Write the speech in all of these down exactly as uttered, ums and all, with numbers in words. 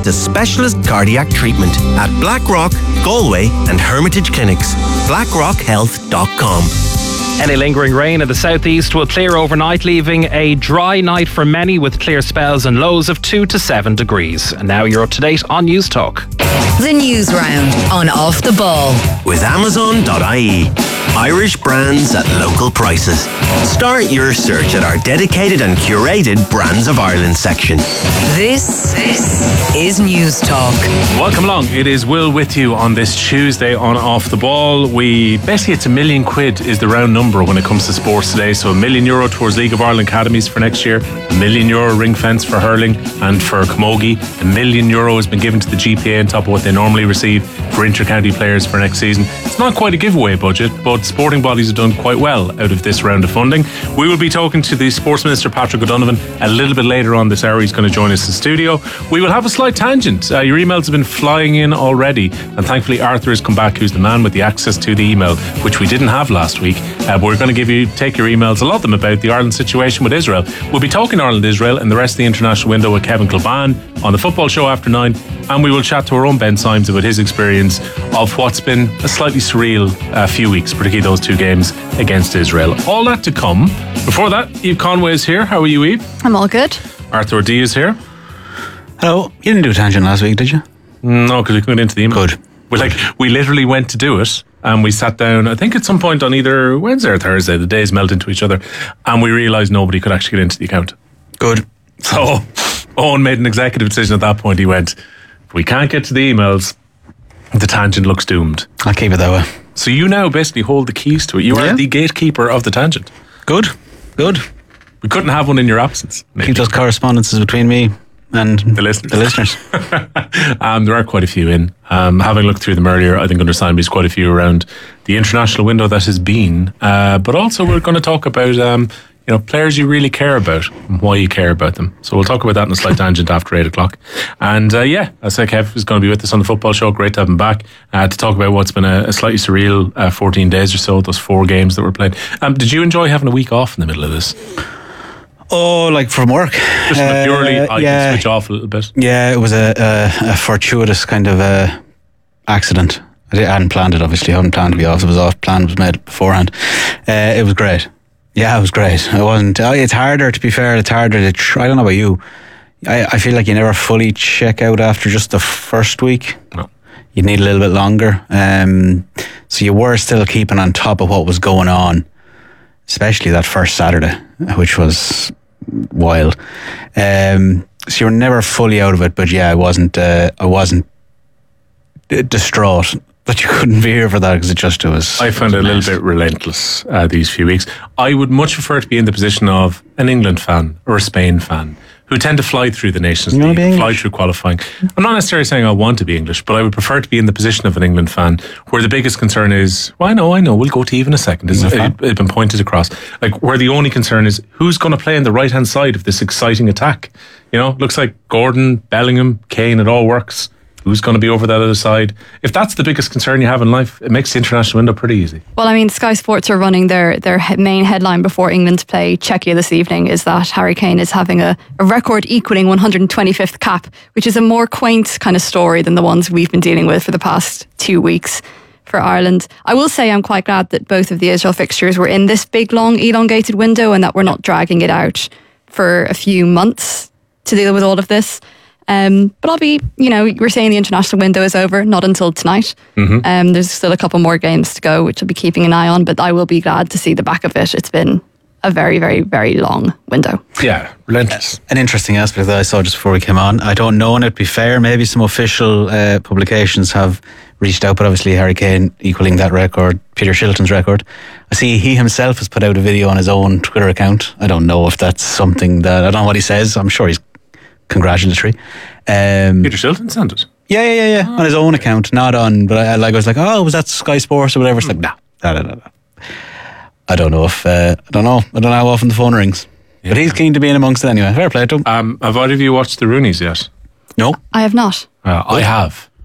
to specialist cardiac treatment at Blackrock, Galway and Hermitage Clinics. blackrock health dot com. Any lingering rain in the southeast will clear overnight, leaving a dry night for many with clear spells and lows of two to seven degrees. And now you're up to date on News Talk. The News Round on Off the Ball. With Amazon dot I E. Irish brands at local prices. Start your search at our dedicated and curated Brands of Ireland section. This, this is News Talk. Welcome along. It is Will with you on this Tuesday on Off the Ball. We basically, it's a million quid is the round number when it comes to sports today. So a million euro towards League of Ireland academies for next year, a million euro ring fence for hurling and for camogie, a million euro has been given to the G P A on top of what they normally receive for inter-county players for next season. It's not quite a giveaway budget, but sporting bodies have done quite well out of this round of funding. We will be talking to the Sports Minister Patrick O'Donovan a little bit later on this hour. He's going to join us in studio. We will have a slight tangent. Uh, your emails have been flying in already, and thankfully Arthur has come back, who's the man with the access to the email, which we didn't have last week. Uh, but we're going to give you take your emails, a lot of them about the Ireland situation with Israel. We'll be talking Ireland-Israel and the rest of the international window with Kevin Kilban on the Football Show after nine, and we will chat to our own Ben Symes about his experience of what's been a slightly surreal uh, few weeks, particularly those two games against Israel. All that to come. Before that, Eve Conway is here. How are you, Eve? I'm all good. Arthur D is here. Hello. You didn't do a tangent last week, did you? No, because we couldn't get into the email. Good. We like we literally went to do it, and we sat down, I think at some point on either Wednesday or Thursday, the days melt into each other, and we realised nobody could actually get into the account. Good. So Owen made an executive decision at that point. He went, if we can't get to the emails, the tangent looks doomed. I'll keep it that way. So you now basically hold the keys to it. You are Yeah. the gatekeeper of the tangent. Good. Good. We couldn't have one in your absence. Maybe. Keep those correspondences between me and The listeners. The listeners. um, there are quite a few in. Um, having looked through them earlier, I think understand there's quite a few around the international window that has been. Uh, but also we're going to talk about um, you know, players you really care about and why you care about them. So we'll talk about that in a slight tangent after eight o'clock. And uh, yeah, as I said, Kev is going to be with us on the Football Show. Great to have him back uh, to talk about what's been a, a slightly surreal uh, fourteen days or so, those four games that were played. Um, did you enjoy having a week off in the middle of this? Oh, like from work? Just uh, purely, I yeah. can switch off a little bit. Yeah, it was a, a, a fortuitous kind of uh, accident. I hadn't planned it, obviously. I hadn't planned to be off. It was off. Plan was made beforehand. Uh, it was great. Yeah, it was great. It wasn't. It's harder, to be fair. It's harder to try. I don't know about you. I, I feel like you never fully check out after just the first week. No. You need a little bit longer. Um, so you were still keeping on top of what was going on, especially that first Saturday, which was wild. Um, so you were never fully out of it. But yeah, I wasn't. Uh, I wasn't distraught that you couldn't be here for that, because it just it was. I found it a little bit relentless uh, these few weeks. I would much prefer to be in the position of an England fan or a Spain fan who tend to fly through the Nations League, fly through qualifying. I'm not necessarily saying I want to be English, but I would prefer to be in the position of an England fan where the biggest concern is, well, I know, I know, we'll go to even a second. It's, it, it's been pointed across. Like, where the only concern is who's going to play on the right-hand side of this exciting attack. You know, looks like Gordon, Bellingham, Kane, it all works. Who's going to be over that other side? If that's the biggest concern you have in life, it makes the international window pretty easy. Well, I mean, Sky Sports are running their, their main headline before England play Czechia this evening is that Harry Kane is having a, a record equaling one hundred twenty-fifth cap, which is a more quaint kind of story than the ones we've been dealing with for the past two weeks for Ireland. I will say I'm quite glad that both of the Israel fixtures were in this big, long, elongated window and that we're not dragging it out for a few months to deal with all of this. Um, but I'll be, you know, we're saying the international window is over, not until tonight. Mm-hmm. Um, there's still a couple more games to go, which I'll be keeping an eye on, but I will be glad to see the back of it. It's been a very, very, very long window. Yeah, relentless. An interesting aspect that I saw just before we came on. I don't know, and it'd be fair, maybe some official uh, publications have reached out, but obviously Harry Kane equaling that record, Peter Shilton's record. I see he himself has put out a video on his own Twitter account. I don't know if that's something that, I don't know what he says. I'm sure he's congratulatory. Um, Peter Shilton sent it. Yeah, yeah, yeah, yeah. Oh. On his own account, not on. But I, like, I was like, oh, was that Sky Sports or whatever? It's like, nah, nah, nah, nah, nah. I don't know if uh, I don't know. I don't know how often the phone rings, yeah. But he's keen to be in amongst it anyway. Fair play to him. Um, have either of you watched the Roonies yet? No, I have not. Uh, I have.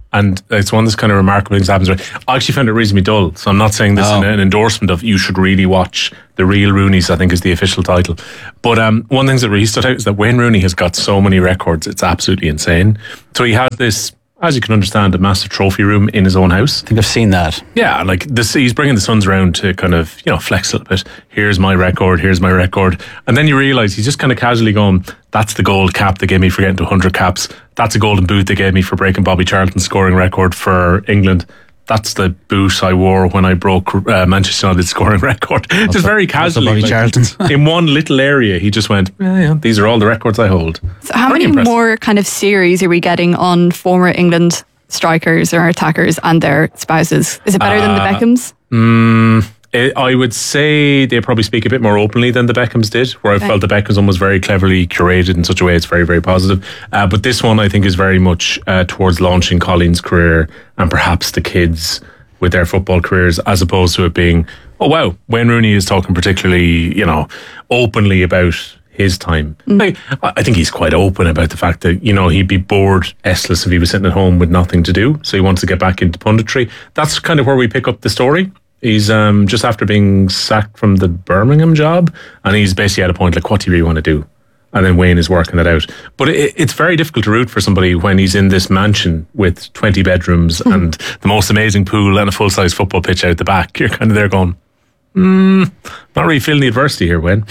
And it's one of those kind of remarkable things that happens. I actually found it reasonably dull. So I'm not saying this Oh. in an endorsement of you should really watch The Real Roonies, I think is the official title. But um, one of the things that really stood out is that Wayne Rooney has got so many records. It's absolutely insane. So he has this, as you can understand, a massive trophy room in his own house. I think I've seen that. Yeah, like this, he's bringing the sons around to kind of, you know, flex a little bit. Here's my record, here's my record. And then you realise he's just kind of casually going, that's the gold cap they gave me for getting to one hundred caps. That's a golden boot they gave me for breaking Bobby Charlton's scoring record for England. That's the boot I wore when I broke uh, Manchester United's scoring record. Just Also- very also casually. Bobby like, Charlton's. in one little area, he just went, yeah, yeah, these are all the records I hold. So how Pretty many impressive. more kind of series are we getting on former England strikers or attackers and their spouses? Is it better than the Uh, Beckhams? Mm, it, I would say they probably speak a bit more openly than the Beckhams did, where I Okay. felt the Beckhams one was very cleverly curated in such a way it's very, very positive. Uh, but this one, I think, is very much uh, towards launching Colleen's career and perhaps the kids with their football careers, as opposed to it being, oh wow, Wayne Rooney is talking particularly, you know, openly about his time. Like, I I think he's quite open about the fact that, you know, he'd be bored estless if he was sitting at home with nothing to do. So he wants to get back into punditry. That's kind of where we pick up the story. He's um, just after being sacked from the Birmingham job, and he's basically at a point like, what do you really want to do? And then Wayne is working it out. But it, it's very difficult to root for somebody when he's in this mansion with twenty bedrooms and the most amazing pool and a full-size football pitch out the back. You're kind of there going, hmm, not really feeling the adversity here, Wayne.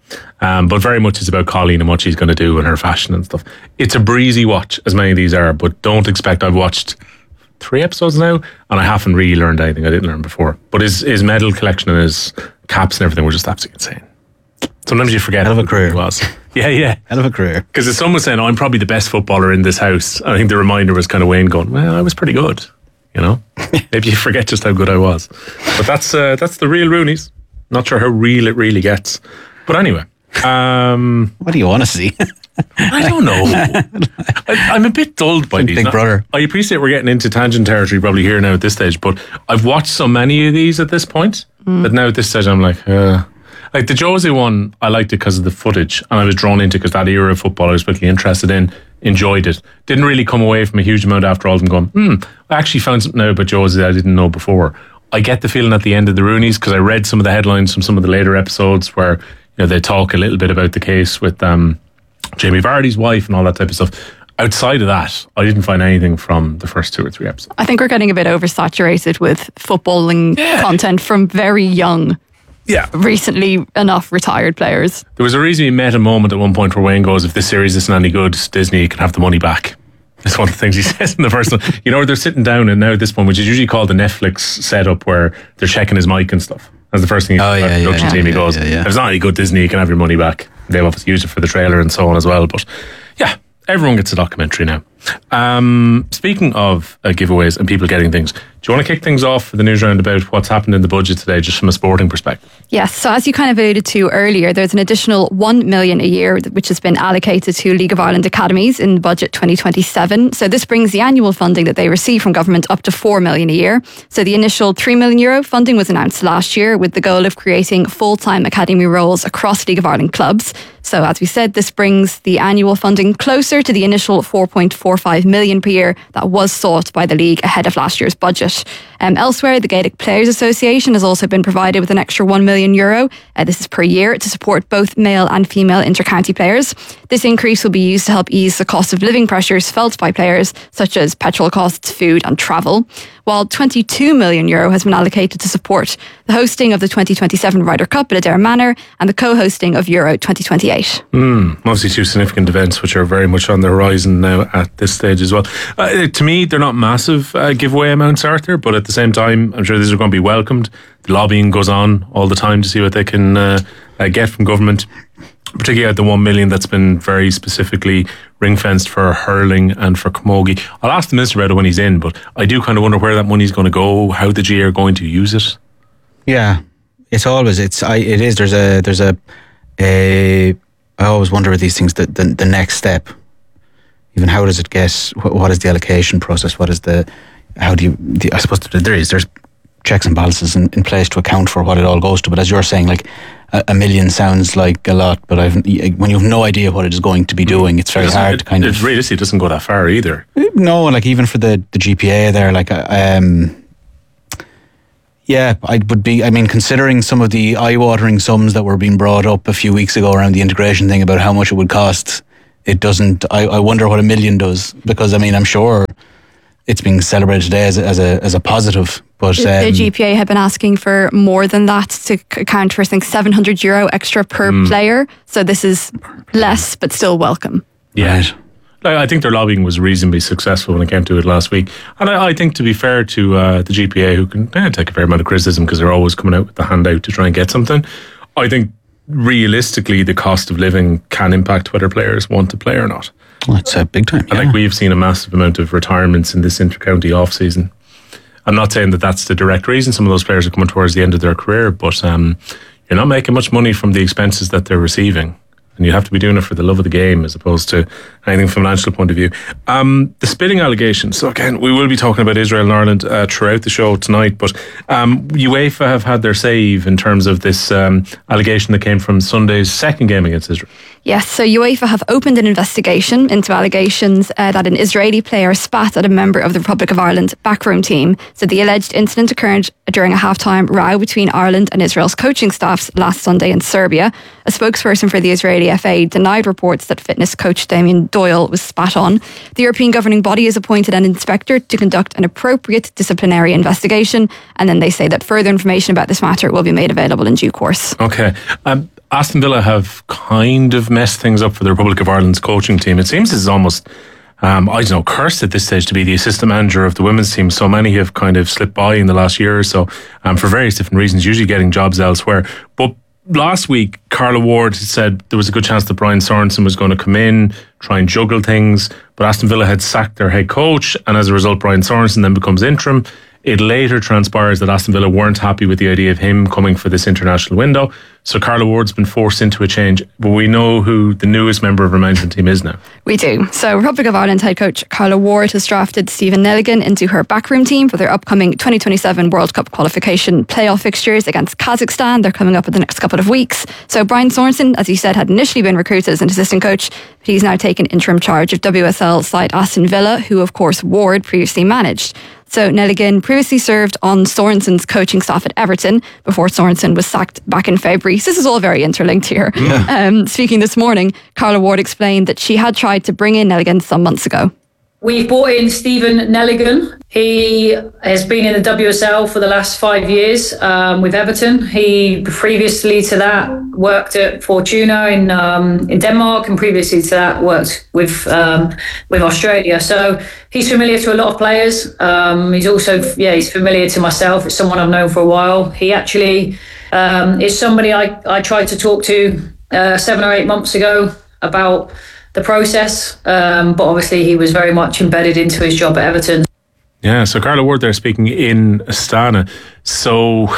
Um, but very much it's about Colleen and what she's going to do and her fashion and stuff. It's a breezy watch, as many of these are, but don't expect. I've watched three episodes now, and I haven't really learned anything I didn't learn before. But his his medal collection and his caps and everything were just absolutely insane. Sometimes you forget Hell of a who career. he was. Yeah, yeah. Hell of a career. Because if someone saying, oh, I'm probably the best footballer in this house, I think the reminder was kind of Wayne going, well, I was pretty good. You know, maybe you forget just how good I was. But that's uh, that's the real Roonies. Not sure how real it really gets. But anyway, um, What do you want to see? I don't know. I, I'm a bit dulled by Big these. Now, Brother. I appreciate we're getting into tangent territory probably here now at this stage, but I've watched so many of these at this point that now at this stage I'm like, uh, like the Jose one, I liked it because of the footage, and I was drawn into because that era of football I was particularly interested in, enjoyed it. Didn't really come away from a huge amount after all of them going, hmm, I actually found something now about Jose that I didn't know before. I get the feeling at the end of the Roonies, because I read some of the headlines from some of the later episodes where, you know, they talk a little bit about the case with um, Jamie Vardy's wife and all that type of stuff. Outside of that, I didn't find anything from the first two or three episodes. I think we're getting a bit oversaturated with footballing content from very young, Yeah. recently enough retired players. There was a reasonably meta moment at one point where Wayne goes, if this series isn't any good, Disney can have the money back. That's one of the things he says in the first one. You know, they're sitting down and now at this point, which is usually called the Netflix setup, where they're checking his mic and stuff. That's the first thing he Oh, says yeah, about the yeah, production yeah, team. He yeah, goes, yeah, yeah. if it's not any good, Disney, you can have your money back. They've obviously used it for the trailer and so on as well. But yeah, everyone gets a documentary now. Um, speaking of uh, giveaways and people getting things, do you want to kick things off for the news round about what's happened in the budget today, just from a sporting perspective? Yes, so as you kind of alluded to earlier, there's an additional one million a year which has been allocated to League of Ireland academies in budget twenty twenty-seven. So this brings the annual funding that they receive from government up to four million a year. So the initial three million euro funding was announced last year with the goal of creating full-time academy roles across League of Ireland clubs. So as we said, this brings the annual funding closer to the initial four point four five million per year that was sought by the league ahead of last year's budget. Um, elsewhere, the Gaelic Players Association has also been provided with an extra one million euro. Uh, this is per year to support both male and female inter-county players. This increase will be used to help ease the cost of living pressures felt by players, such as petrol costs, food and travel. While twenty-two million euro has been allocated to support the hosting of the twenty twenty-seven Ryder Cup at Adare Manor and the co-hosting of Euro twenty twenty-eight. Mm, obviously two significant events which are very much on the horizon now at this stage as well. Uh, to me, they're not massive uh, giveaway amounts, Arthur, but at the same time, I'm sure these are going to be welcomed. The lobbying goes on all the time to see what they can uh, uh, get from government, particularly at the one million that's been very specifically ring-fenced for hurling and for camogie. I'll ask the minister about it when he's in, but I do kind of wonder where that money's going to go, how the G A are going to use it. Yeah, it's always it's I it is there's a there's a a I always wonder with these things the the, the next step. Even how does it get? What, what is the allocation process? What is the how do you? The, I suppose there is there's checks and balances in, in place to account for what it all goes to. But as you're saying, like a, a million sounds like a lot, but I've, when you have no idea what it is going to be doing, it's very hard it, to kind it of. Realistically, it doesn't go that far either. No, like even for the, the G P A there, like um, yeah, I would be. I mean, considering some of the eye-watering sums that were being brought up a few weeks ago around the integration thing about how much it would cost, it doesn't. I, I wonder what a million does, because I mean, I'm sure it's being celebrated today as a, as a as a positive. But the, um, the G P A had been asking for more than that to account for, I think, seven hundred euro extra per mm. player. So this is less, but still welcome. Yeah. Right. I think their lobbying was reasonably successful when it came to it last week. And I, I think, to be fair to uh, the G P A, who can eh, take a fair amount of criticism because they're always coming out with the handout to try and get something, I think realistically the cost of living can impact whether players want to play or not. Well, it's a big time. Yeah. I think we've seen a massive amount of retirements in this inter-county off-season. I'm not saying that that's the direct reason. Some of those players are coming towards the end of their career, but um, you're not making much money from the expenses that they're receiving. And you have to be doing it for the love of the game as opposed to anything from a financial point of view. Um, the spitting allegations. So again, we will be talking about Israel and Ireland uh, throughout the show tonight, but um, UEFA have had their save in terms of this um, allegation that came from Sunday's second game against Israel. Yes, so UEFA have opened an investigation into allegations uh, that an Israeli player spat at a member of the Republic of Ireland backroom team. So the alleged incident occurred during a halftime row between Ireland and Israel's coaching staffs last Sunday in Serbia. A spokesperson for the Israeli F A denied reports that fitness coach Damien Doyle was spat on. The European governing body has appointed an inspector to conduct an appropriate disciplinary investigation, and then they say that further information about this matter will be made available in due course. Okay. Um, Aston Villa have kind of messed things up for the Republic of Ireland's coaching team. It seems this is almost, um, I don't know, cursed at this stage to be the assistant manager of the women's team. So many have kind of slipped by in the last year or so um, for various different reasons, usually getting jobs elsewhere. But last week, Carla Ward said there was a good chance that Brian Sorensen was going to come in, try and juggle things, but Aston Villa had sacked their head coach, and as a result, Brian Sorensen then becomes interim. It later transpires that Aston Villa weren't happy with the idea of him coming for this international window, so Carla Ward's been forced into a change. But we know who the newest member of her management team is now. We do. So Republic of Ireland head coach Carla Ward has drafted Stephen Nelligan into her backroom team for their upcoming twenty twenty-seven World Cup qualification playoff fixtures against Kazakhstan. They're coming up in the next couple of weeks. So Brian Sorensen, as you said, had initially been recruited as an assistant coach, but he's now taken interim charge of W S L side Aston Villa, who of course Ward previously managed. So Nelligan previously served on Sorensen's coaching staff at Everton before Sorensen was sacked back in February. So this is all very interlinked here. Yeah. Um, speaking this morning, Carla Ward explained that she had tried to bring in Nelligan some months ago. We've brought in Stephen Nelligan. He has been in the W S L for the last five years um, with Everton. He previously to that worked at Fortuna in um, in Denmark, and previously to that worked with um, with Australia. So he's familiar to a lot of players. Um, he's also yeah he's familiar to myself. It's someone I've known for a while. He actually um, is somebody I I tried to talk to uh, seven or eight months ago about the process, um, but obviously he was very much embedded into his job at Everton. Yeah, so Carla Ward there speaking in Astana. So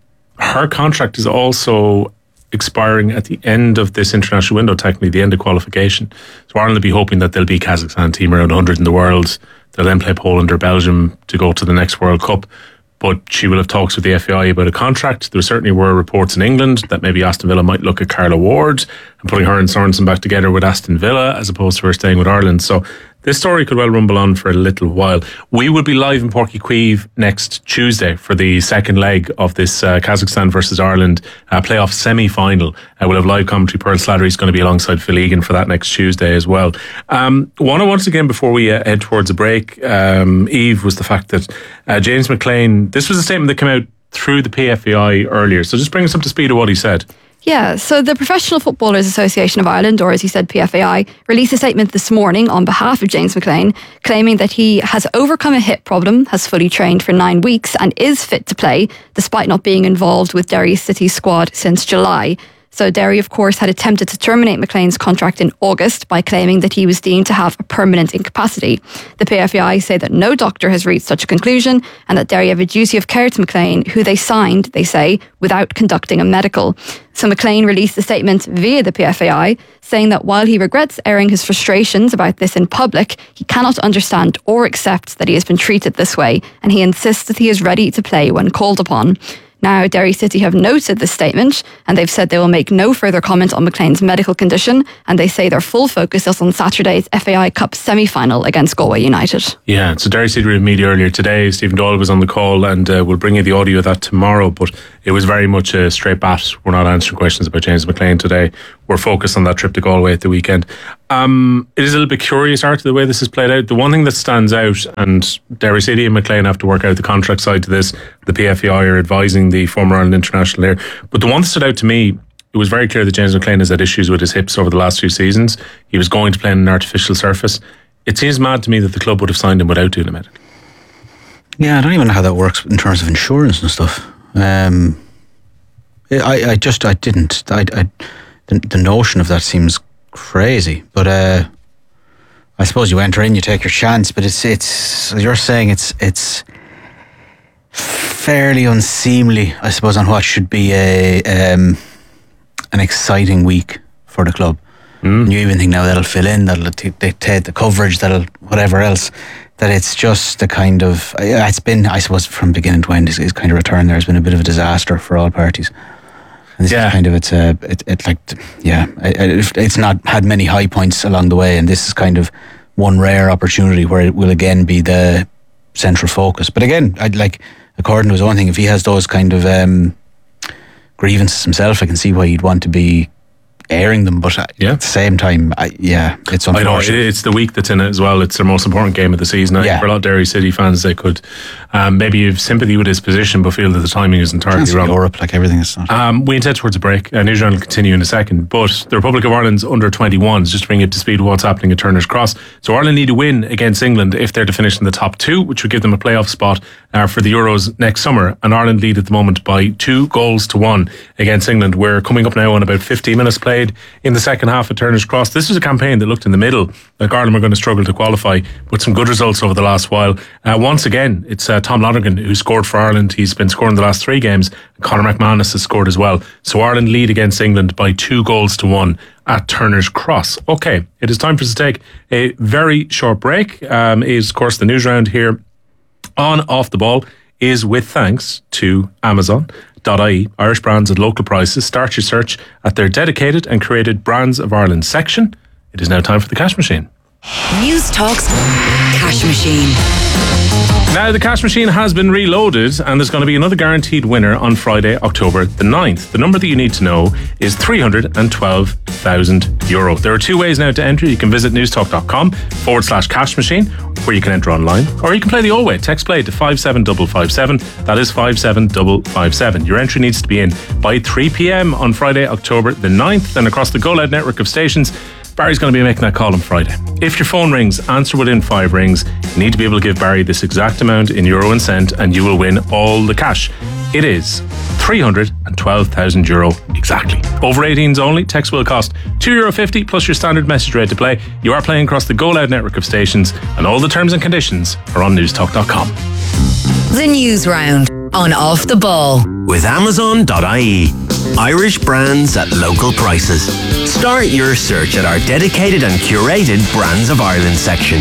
her contract is also expiring at the end of this international window, technically the end of qualification. So Ireland will be hoping that there'll be Kazakhstan team around one hundred in the world. They'll then play Poland or Belgium to go to the next World Cup. But she will have talks with the F A I about a contract. There certainly were reports in England that maybe Aston Villa might look at Carla Ward and putting her and Sorensen back together with Aston Villa as opposed to her staying with Ireland. So this story could well rumble on for a little while. We will be live in Páirc Uí Chaoimh next Tuesday for the second leg of this uh, Kazakhstan versus Ireland uh, playoff semi-final. Uh, we'll have live commentary. Pearl Slattery is going to be alongside Phil Egan for that next Tuesday as well. Um, one I once again, before we uh, head towards a break, um, Eve, was the fact that uh, James McLean, this was a statement that came out through the P F A I earlier. So just bring us up to speed of what he said. Yeah, so the Professional Footballers Association of Ireland, or as he said, P F A I, released a statement this morning on behalf of James McLean, claiming that he has overcome a hip problem, has fully trained for nine weeks and is fit to play, despite not being involved with Derry City squad since July. So Derry, of course, had attempted to terminate McLean's contract in August by claiming that he was deemed to have a permanent incapacity. The P F A I say that no doctor has reached such a conclusion and that Derry have a duty of care to McLean, who they signed, they say, without conducting a medical. So McLean released a statement via the P F A I saying that while he regrets airing his frustrations about this in public, he cannot understand or accept that he has been treated this way, and he insists that he is ready to play when called upon. Now, Derry City have noted the statement and they've said they will make no further comment on McLean's medical condition, and they say their full focus is on Saturday's F A I Cup semi-final against Galway United. Yeah, so Derry City were in media earlier today. Stephen Doyle was on the call, and uh, we'll bring you the audio of that tomorrow, but it was very much a straight bat. We're not answering questions about James McLean today. We're focused on that trip to Galway at the weekend. Um, it is a little bit curious, Art, the way this is played out. The one thing that stands out, and Derry City and McLean have to work out the contract side to this, the P F A I are advising the former Ireland international there, but the one that stood out to me, it was very clear that James McLean has had issues with his hips over the last few seasons. He was going to play on an artificial surface. It seems mad to me that the club would have signed him without doing a medical. Yeah, I don't even know how that works in terms of insurance and stuff. Um, I, I just, I didn't. I, I, the, the notion of that seems crazy. But uh, I suppose you enter in, you take your chance. But it's, it's. You're saying it's, it's fairly unseemly, I suppose, on what should be a um, an exciting week for the club. Mm. You even think now that'll fill in, that'll dictate the coverage, that'll whatever else. That it's just the kind of, it's been, I suppose, from beginning to end, his kind of return there has been a bit of a disaster for all parties. And this yeah. is kind of, it's a, it, it like, yeah, it, it's not had many high points along the way, and this is kind of one rare opportunity where it will again be the central focus. But again, I'd like, according to his own thing, if he has those kind of um, grievances himself, I can see why he'd want to be airing them, but yeah. at the same time, I, yeah, it's unfortunate. I know, it, it's the week that's in it as well. It's their most important game of the season. I yeah. think for a lot of Derry City fans, they could um, maybe have sympathy with his position, but feel that the timing is entirely wrong. Europe, like everything is not. Um, we intend towards a break. Uh, Newsround will continue in a second, but the Republic of Ireland's under twenty-ones, just to bring you up to speed with what's happening at Turner's Cross. So Ireland need to win against England if they're to finish in the top two, which would give them a playoff spot uh, for the Euros next summer. And Ireland lead at the moment by two goals to one against England. We're coming up now on about fifteen minutes played in the second half at Turner's Cross. This was a campaign that looked in the middle like Ireland were going to struggle to qualify, with some good results over the last while. Uh, once again, it's uh, Tom Lonergan who scored for Ireland. He's been scoring the last three games. Conor McManus has scored as well. So Ireland lead against England by two goals to one at Turner's Cross. Okay, it is time for us to take a very short break. Um, is of course the news round here on Off the Ball is with thanks to Amazon dot I E, Irish brands at local prices. Start your search at their dedicated and created Brands of Ireland section. It is now time for the Cash Machine. News Talk's Cash Machine. Now the Cash Machine has been reloaded, and there's going to be another guaranteed winner on Friday, October the ninth. The number that you need to know is three hundred twelve thousand euro. There are two ways now to enter. You can visit newstalk.com forward slash cash machine, where you can enter online, or you can play the old way. Text play to five seven five five seven. That is five seven five five seven. Your entry needs to be in by three p.m. on Friday, October the ninth, and across the Go Loud network of stations. Barry's going to be making that call on Friday. If your phone rings, answer within five rings. You need to be able to give Barry this exact amount in euro and cent, and you will win all the cash. It is three hundred twelve thousand euro exactly. Over eighteens only. Text will cost two euro fifty plus your standard message rate to play. You are playing across the Go Loud network of stations, and all the terms and conditions are on newstalk dot com. The News Round on Off the Ball. With Amazon dot I E. Irish brands at local prices. Start your search at our dedicated and curated Brands of Ireland section.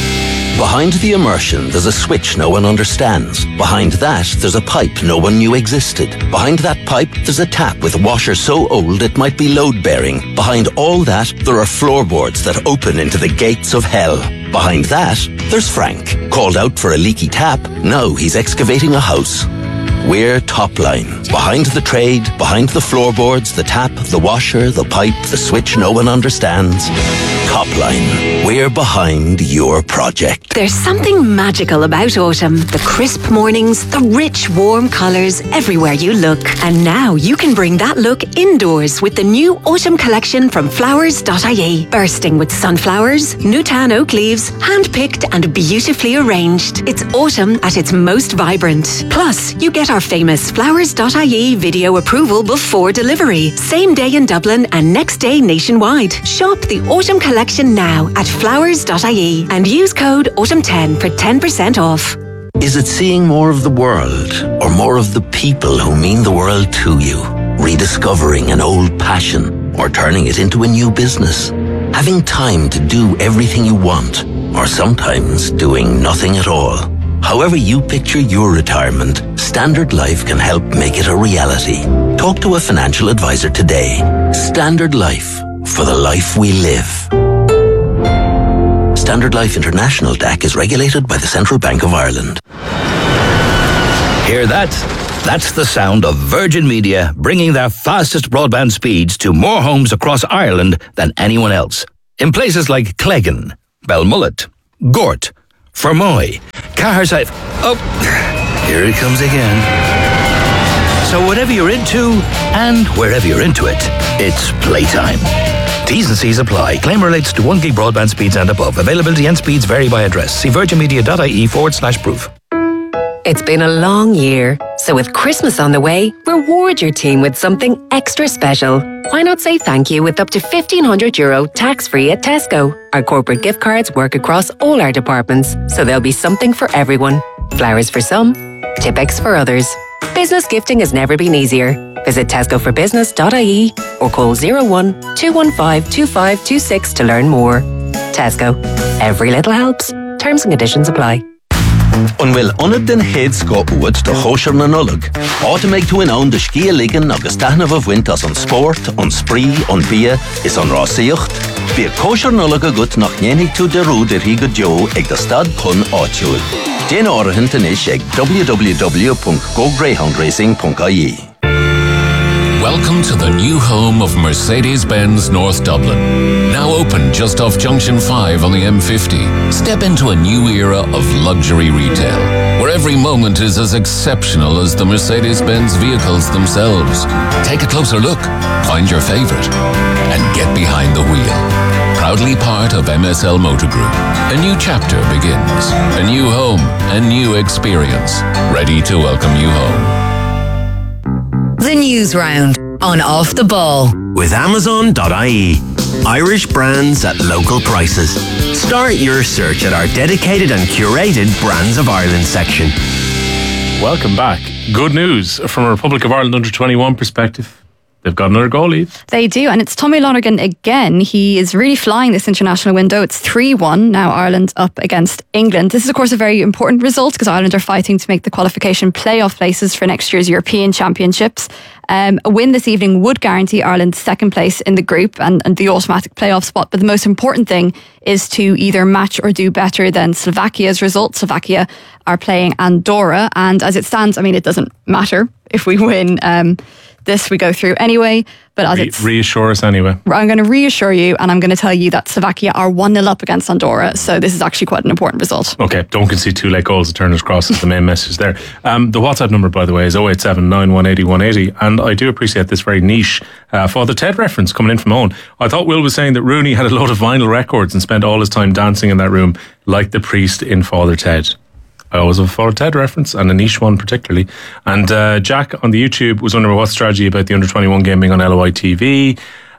Behind the immersion, there's a switch no one understands. Behind that, there's a pipe no one knew existed. Behind that pipe, there's a tap with a washer so old it might be load-bearing. Behind all that, there are floorboards that open into the gates of hell. Behind that, there's Frank. Called out for a leaky tap, now he's excavating a house. We're Topline. Behind the trade, behind the floorboards, the tap, the washer, the pipe, the switch no one understands. Topline. We're behind your project. There's something magical about autumn. The crisp mornings, the rich, warm colours everywhere you look. And now you can bring that look indoors with the new autumn collection from flowers dot I E. Bursting with sunflowers, Newtown oak leaves, hand-picked and beautifully arranged. It's autumn at its most vibrant. Plus, you get our famous flowers dot I E video approval before delivery. Same day in Dublin and next day nationwide. Shop the autumn collection now at flowers dot I E and use code autumn ten for ten percent off. Is it seeing more of the world or more of the people who mean the world to you? Rediscovering an old passion or turning it into a new business? Having time to do everything you want or sometimes doing nothing at all? However you picture your retirement, Standard Life can help make it a reality. Talk to a financial advisor today. Standard Life, for the life we live. Standard Life International D A C is regulated by the Central Bank of Ireland. Hear that? That's the sound of Virgin Media bringing their fastest broadband speeds to more homes across Ireland than anyone else. In places like Cleggan, Belmullet, Gort, Fermoy, Caherside. Oh, here it comes again. So whatever you're into, and wherever you're into it, it's playtime. T's and C's apply. Claim relates to one gig broadband speeds and above. Availability and speeds vary by address. See virginmedia.ie forward slash proof. It's been a long year, so with Christmas on the way, reward your team with something extra special. Why not say thank you with up to fifteen hundred euro tax-free at Tesco? Our corporate gift cards work across all our departments, so there'll be something for everyone. Flowers for some, Tipex for others. Business gifting has never been easier. Visit tesco for business dot I E or call zero one two one five two five two six to learn more. Tesco. Every little helps. Terms and conditions apply. An bhfuil ionad den héad go uad do hóisir na nullag. Átaméid tú in ann de scia ligan agus taitneamh a bhaint as an sport, an spree, an bia is an rásaíocht. Bhí cóisir nullag agat nach néanaigh tú de rúd ar hí go deo ag de stad chun áitiúil. Déan áirithe is ag w w w dot go greyhound racing dot I E. Welcome to the new home of Mercedes-Benz North Dublin. Now open just off Junction five on the M fifty. Step into a new era of luxury retail, where every moment is as exceptional as the Mercedes-Benz vehicles themselves. Take a closer look, find your favorite, and get behind the wheel. Proudly part of M S L Motor Group. A new chapter begins. A new home, a new experience. Ready to welcome you home. The News Round on Off the Ball. With Amazon dot I E. Irish brands at local prices. Start your search at our dedicated and curated Brands of Ireland section. Welcome back. Good news from a Republic of Ireland under twenty-one perspective. They've got another goal lead. They do, and it's Tommy Lonergan again. He is really flying this international window. It's three one now, Ireland up against England. This is, of course, a very important result because Ireland are fighting to make the qualification playoff places for next year's European Championships. Um, a win this evening would guarantee Ireland second place in the group and, and the automatic playoff spot. But the most important thing is to either match or do better than Slovakia's result. Slovakia are playing Andorra, and as it stands, I mean, it doesn't matter if we win. Um, This we go through anyway, but as Re- it's reassure us anyway. I'm going to reassure you, and I'm going to tell you that Slovakia are one nil up against Andorra, so this is actually quite an important result. Okay, don't concede two late goals at Turner's Cross is the main message there. Um, the WhatsApp number, by the way, is oh eight seven nine one eight oh one eight oh, and I do appreciate this very niche uh, Father Ted reference coming in from Owen. I thought Will was saying that Rooney had a load of vinyl records and spent all his time dancing in that room like the priest in Father Ted. I always have a Father Ted reference, and a niche one particularly. And uh, Jack on the YouTube was wondering what's strategy about the under twenty-one game being on L O I T V.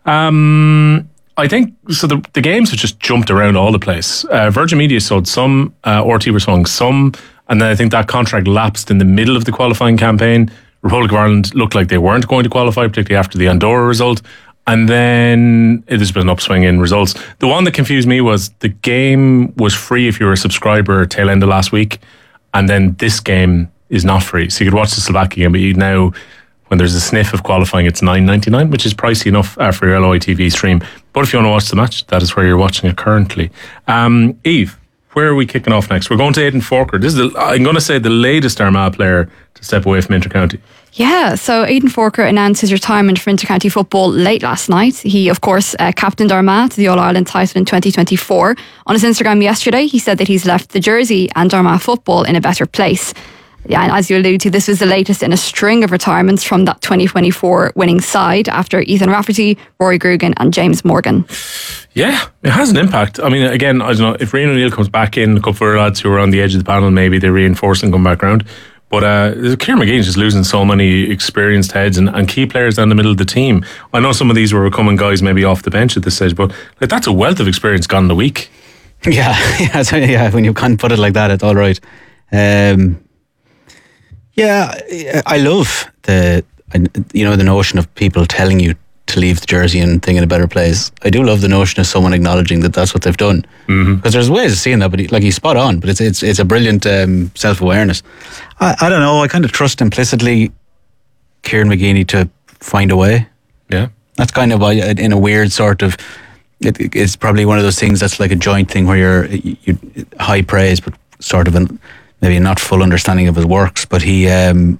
Um, I think, so the, the games have just jumped around all the place. Uh, Virgin Media sold some, uh, R T were selling some, and then I think that contract lapsed in the middle of the qualifying campaign. Republic of Ireland looked like they weren't going to qualify, particularly after the Andorra result. And then there's been an upswing in results. The one that confused me was the game was free if you were a subscriber tail end of last week. And then this game is not free. So you could watch the Slovakia game, but you now, when there's a sniff of qualifying, it's nine ninety-nine, which is pricey enough uh, for your L O I T V stream. But if you want to watch the match, that is where you're watching it currently. Um, Eve, where are we kicking off next? We're going to Aidan Forker. This is, the, I'm going to say, the latest Armagh player to step away from Intercounty. Yeah, so Aidan Forker announced his retirement from intercounty football late last night. He, of course, uh, captained Armagh to the All-Ireland title in twenty twenty-four. On his Instagram yesterday, he said that he's left the jersey and Armagh football in a better place. Yeah, and as you allude to, this was the latest in a string of retirements from that twenty twenty-four winning side after Ethan Rafferty, Rory Grugan and James Morgan. Yeah, it has an impact. I mean, again, I don't know, if Rian O'Neill comes back in, a couple of lads who are on the edge of the panel, maybe they reinforce and come back round. But uh, Kieran McGee's just losing so many experienced heads and, and key players down the middle of the team. I know some of these were coming guys maybe off the bench at this stage, but like, that's a wealth of experience gone in a week. Yeah, yeah, so, yeah. When you can't put it like that, it's all right. Um, yeah, I love the you know the notion of people telling you to leave the jersey and thing in a better place. I do love the notion of someone acknowledging that that's what they've done, because mm-hmm. there's ways of seeing that, but he, like he's spot on. But it's it's it's a brilliant um, self awareness. I, I don't know. I kind of trust implicitly Kieran McGeeney to find a way. Yeah, that's kind of in a weird sort of. It, it's probably one of those things that's like a joint thing where you're you high praise, but sort of an, maybe not full understanding of his works. But he. Um,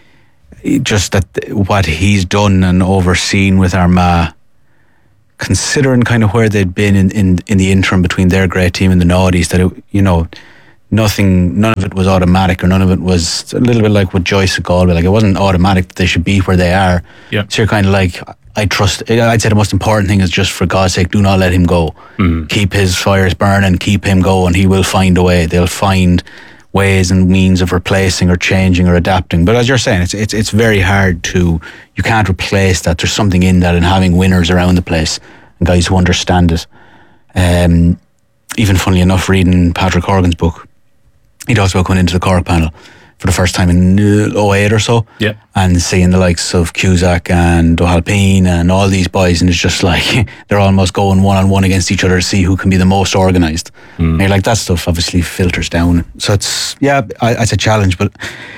Just that what he's done and overseen with Armagh, considering kind of where they'd been in, in, in the interim between their great team and the Naughties, that it, you know, nothing, none of it was automatic, or none of it was a little bit like with Joyce at Galway. Like it wasn't automatic that they should be where they are. Yeah. So you're kind of like, I trust. I'd say the most important thing is just for God's sake, do not let him go. Mm. Keep his fires burning, keep him going. He will find a way. They'll find ways and means of replacing or changing or adapting. But as you're saying, it's it's it's very hard to, you can't replace that. There's something in that, and having winners around the place and guys who understand it. Um, even funnily enough, reading Patrick Horgan's book, he talks about coming into the Cork panel for the first time in oh eight or so, yeah, and seeing the likes of Cusack and O'Halpine and all these boys, and it's just like they're almost going one on one against each other to see who can be the most organised. Mm. And you're like, that stuff obviously filters down. So it's, yeah, I, it's a challenge, but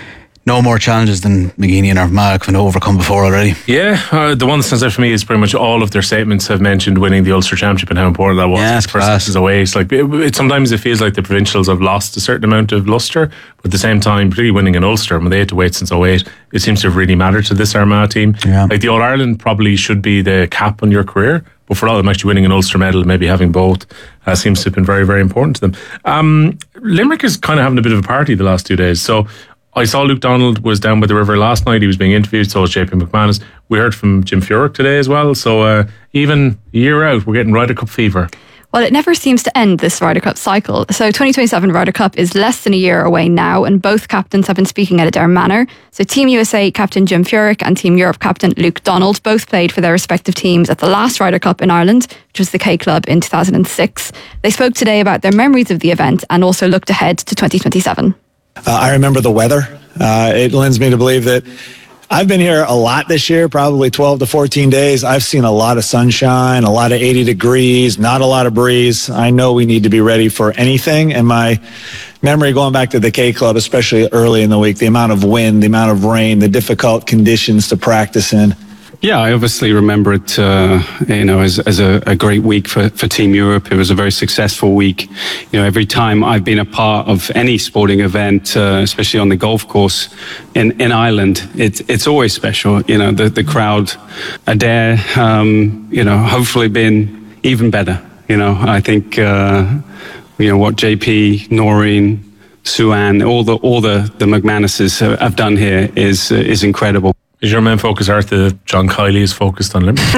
no more challenges than McGeeney and Armagh have overcome before already. Yeah, uh, the one that stands out for me is pretty much all of their statements have mentioned winning the Ulster Championship and how important that was. Yeah, it's class. Away. It's like, it, it, sometimes it feels like the provincials have lost a certain amount of lustre, but at the same time, particularly winning in Ulster, when they had to wait since oh eight, it seems to have really mattered to this Armagh team. Yeah. Like the All-Ireland probably should be the cap on your career, but for all of them actually winning an Ulster medal and maybe having both uh, seems to have been very, very important to them. Um, Limerick is kind of having a bit of a party the last two days. So I saw Luke Donald was down by the river last night. He was being interviewed, so was J P McManus. We heard from Jim Furyk today as well. So uh, even a year out, we're getting Ryder Cup fever. Well, it never seems to end, this Ryder Cup cycle. So twenty twenty-seven Ryder Cup is less than a year away now, and both captains have been speaking at Adare Manor. So Team U S A captain Jim Furyk and Team Europe captain Luke Donald both played for their respective teams at the last Ryder Cup in Ireland, which was the K Club in two thousand six. They spoke today about their memories of the event and also looked ahead to twenty twenty-seven. Uh, I remember the weather. Uh, it lends me to believe that I've been here a lot this year, probably twelve to fourteen days. I've seen a lot of sunshine, a lot of eighty degrees, not a lot of breeze. I know we need to be ready for anything. And my memory going back to the K Club, especially early in the week, the amount of wind, the amount of rain, the difficult conditions to practice in. Yeah, I obviously remember it, uh, you know, as, as a, a great week for, for Team Europe. It was a very successful week. You know, every time I've been a part of any sporting event, uh, especially on the golf course in, in Ireland, it, it's always special. You know, the, the crowd are there, um, you know, hopefully been even better. You know, I think, uh, you know, what J P, Noreen, Sue-Ann, all the, all the, the McManuses have done here is, uh, is incredible. Is your main focus art that John Kiley is focused on Limerick?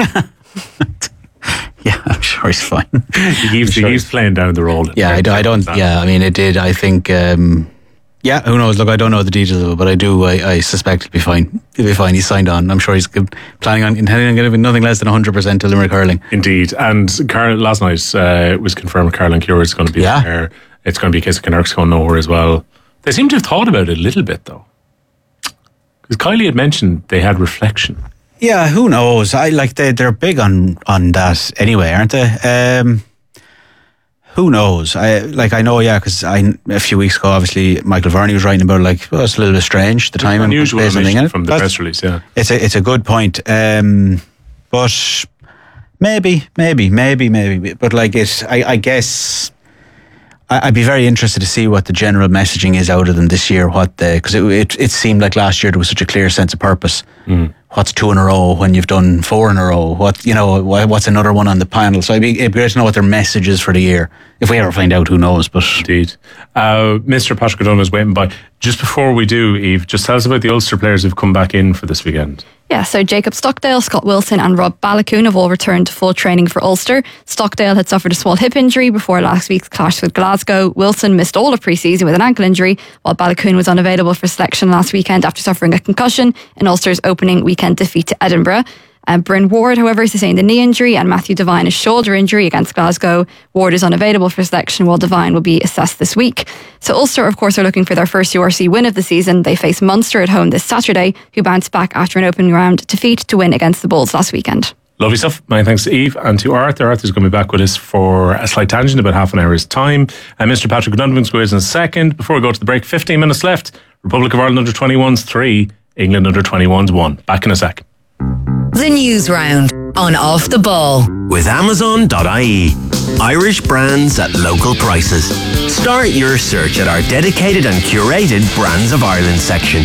Yeah, I'm sure he's fine. he keeps, sure he keeps playing down the road. Yeah, I, do, I don't. Yeah, I mean, it did. I think. Um, yeah, who knows? Look, I don't know the details of it, but I do. I, I suspect it'll be fine. It'll be fine. He's signed on. I'm sure he's planning on intending on getting nothing less than one hundred percent to Limerick hurling. Indeed. And Car- last night uh, it was confirmed Caroline Cure is going to be yeah. there. It's going to be Kiss Kinnerk's going nowhere as well. They seem to have thought about it a little bit though. Because Kylie had mentioned they had reflection. Yeah, who knows? I like they they're big on on that anyway, aren't they? Um, who knows? I like I know, yeah, because I a few weeks ago, obviously Michael Verney was writing about like, well, it's a little bit strange the time and unusual in from the That's, press release. Yeah, it's a it's a good point. Um, but maybe, maybe, maybe, maybe. But like it, I, I guess. I'd be very interested to see what the general messaging is out of them this year. What the because it, it it seemed like last year there was such a clear sense of purpose. Mm. What's two in a row when you've done four in a row? What you know? What's another one on the panel? So it'd be, it'd be great to know what their message is for the year. If we ever find out, who knows? But indeed, uh, Mister Patrick O'Donoghue is waiting by. Just before we do, Eve, just tell us about the Ulster players who've come back in for this weekend. Yeah, so Jacob Stockdale, Scott Wilson and Rob Ballacoon have all returned to full training for Ulster. Stockdale had suffered a small hip injury before last week's clash with Glasgow. Wilson missed all of pre-season with an ankle injury, while Ballacoon was unavailable for selection last weekend after suffering a concussion in Ulster's opening weekend defeat to Edinburgh. Uh, Bryn Ward, however, sustained a knee injury, and Matthew Devine a shoulder injury against Glasgow. Ward is unavailable for selection, while Devine will be assessed this week. So Ulster, of course, are looking for their first U R C win of the season. They face Munster at home this Saturday, who bounced back after an opening round defeat to win against the Bulls last weekend. Lovely stuff. Many thanks to Eve and to Arthur. Arthur's going to be back with us for a slight tangent, about half an hour's time. And Mister Patrick O'Donovan's quiz in a second. Before we go to the break, fifteen minutes left. Republic of Ireland under twenty-ones three, England under twenty-ones one. Back in a sec. The News Round on Off the Ball. With Amazon dot I E. Irish brands at local prices. Start your search at our dedicated and curated Brands of Ireland section.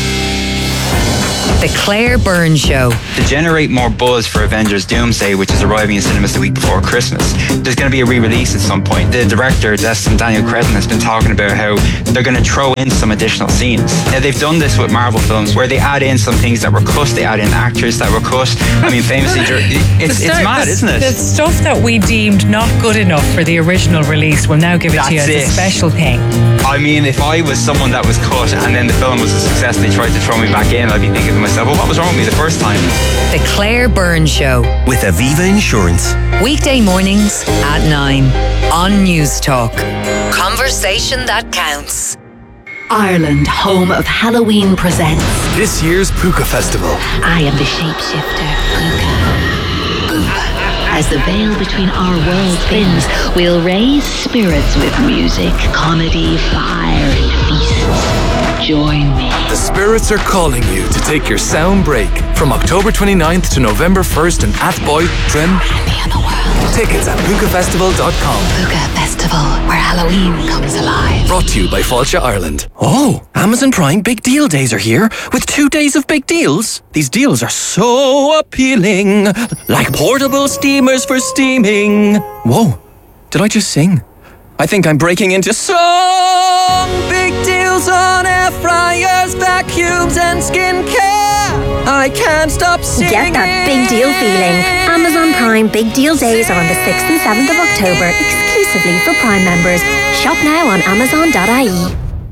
The Claire Byrne Show. To generate more buzz for Avengers Doomsday, which is arriving in cinemas the week before Christmas, there's going to be a re-release at some point. The director, Destin Daniel Cretton, has been talking about how they're going to throw in some additional scenes. Now, they've done this with Marvel films, where they add in some things that were cut, they add in actors that were cut. I mean, famously, it's, it's mad, isn't it? The stuff that we deemed not good enough for the original release, will now give it That's to you as it. a special thing. I mean, if I was someone that was cut and then the film was a success and they tried to throw me back in, I'd be thinking to myself, well, what was wrong with me the first time? The Claire Byrne Show. With Aviva Insurance. Weekday mornings at nine on News Talk. Conversation that counts. Ireland, home of Halloween, presents this year's Puka Festival. I am the shapeshifter, Puka. As the veil between our worlds thins, we'll raise spirits with music, comedy, fire, and feasts. Join me. The spirits are calling you to take your sound break from October twenty-ninth to November first in Athboy, Trim. Tickets at puka festival dot com. Puka Festival, where Halloween comes alive. Brought to you by Fáilte Ireland. Oh, Amazon Prime Big Deal Days are here with two days of big deals. These deals are so appealing, like portable steamers for steaming. Whoa, did I just sing? I think I'm breaking into song. Big deals on air fryers, vacuums and skincare. I can't stop singing. Get that big deal feeling. Amazon Prime Big Deal Days are on the sixth and seventh of October, exclusively for Prime members. Shop now on amazon dot I E.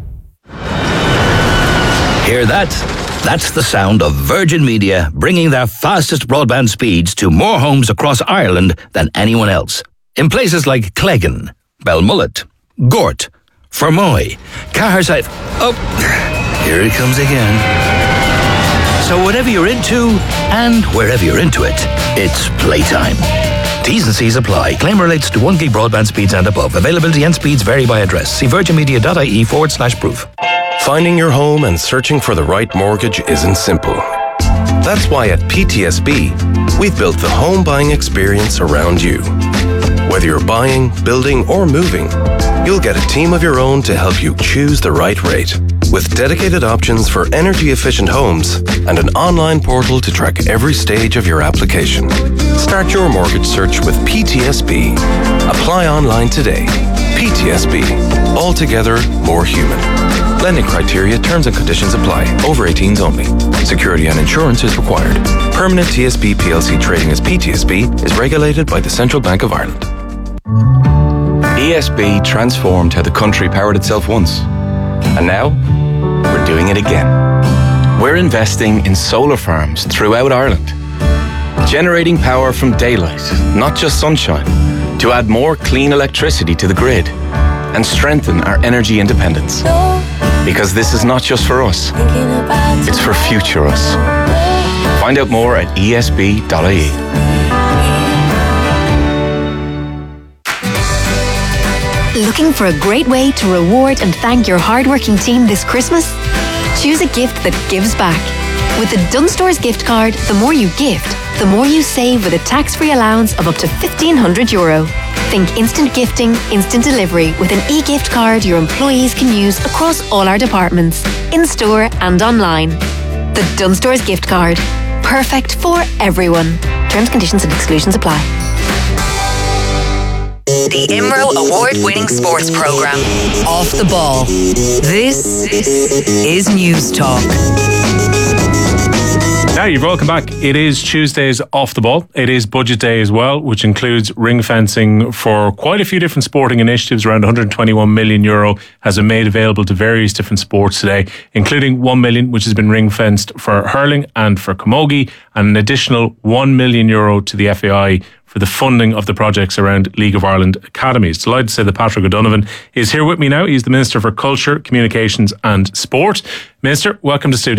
Hear that? That's the sound of Virgin Media bringing their fastest broadband speeds to more homes across Ireland than anyone else. In places like Cleggan, Belmullet, Gort, Fermoy, Caherside. Oh, here it comes again. So whatever you're into, and wherever you're into it, it's playtime. T's and C's apply. Claim relates to one gig broadband speeds and above. Availability and speeds vary by address. See virginmedia.ie forward slash proof. Finding your home and searching for the right mortgage isn't simple. That's why at P T S B, we've built the home buying experience around you. Whether you're buying, building, or moving, you'll get a team of your own to help you choose the right rate. With dedicated options for energy-efficient homes and an online portal to track every stage of your application. Start your mortgage search with P T S B. Apply online today. P T S B. Altogether more human. Lending criteria, terms and conditions apply. Over eighteens only. Security and insurance is required. Permanent T S B P L C trading as P T S B is regulated by the Central Bank of Ireland. E S B transformed how the country powered itself once. And now, we're doing it again. We're investing in solar farms throughout Ireland, generating power from daylight, not just sunshine, to add more clean electricity to the grid and strengthen our energy independence. Because this is not just for us, it's for future us. Find out more at E S B dot I E. Looking for a great way to reward and thank your hardworking team this Christmas? Choose a gift that gives back. With the Dunstores gift card, the more you gift, the more you save with a tax-free allowance of up to fifteen hundred euro. Think instant gifting, instant delivery with an e-gift card your employees can use across all our departments, in-store and online. The Dunstores gift card. Perfect for everyone. Terms, conditions and exclusions apply. The I M R O award-winning sports program, Off the Ball. This is News Talk. Now you're welcome back. It is Tuesday's Off the Ball. It is budget day as well, which includes ring fencing for quite a few different sporting initiatives. Around one hundred twenty-one million euro has been made available to various different sports today, including one million which has been ring fenced for hurling and for camogie, and an additional one million euro to the F A I for the funding of the projects around League of Ireland academies. Delighted to say that Patrick O'Donovan is here with me now. He's the Minister for Culture, Communications and Sport. Minister, welcome to studio.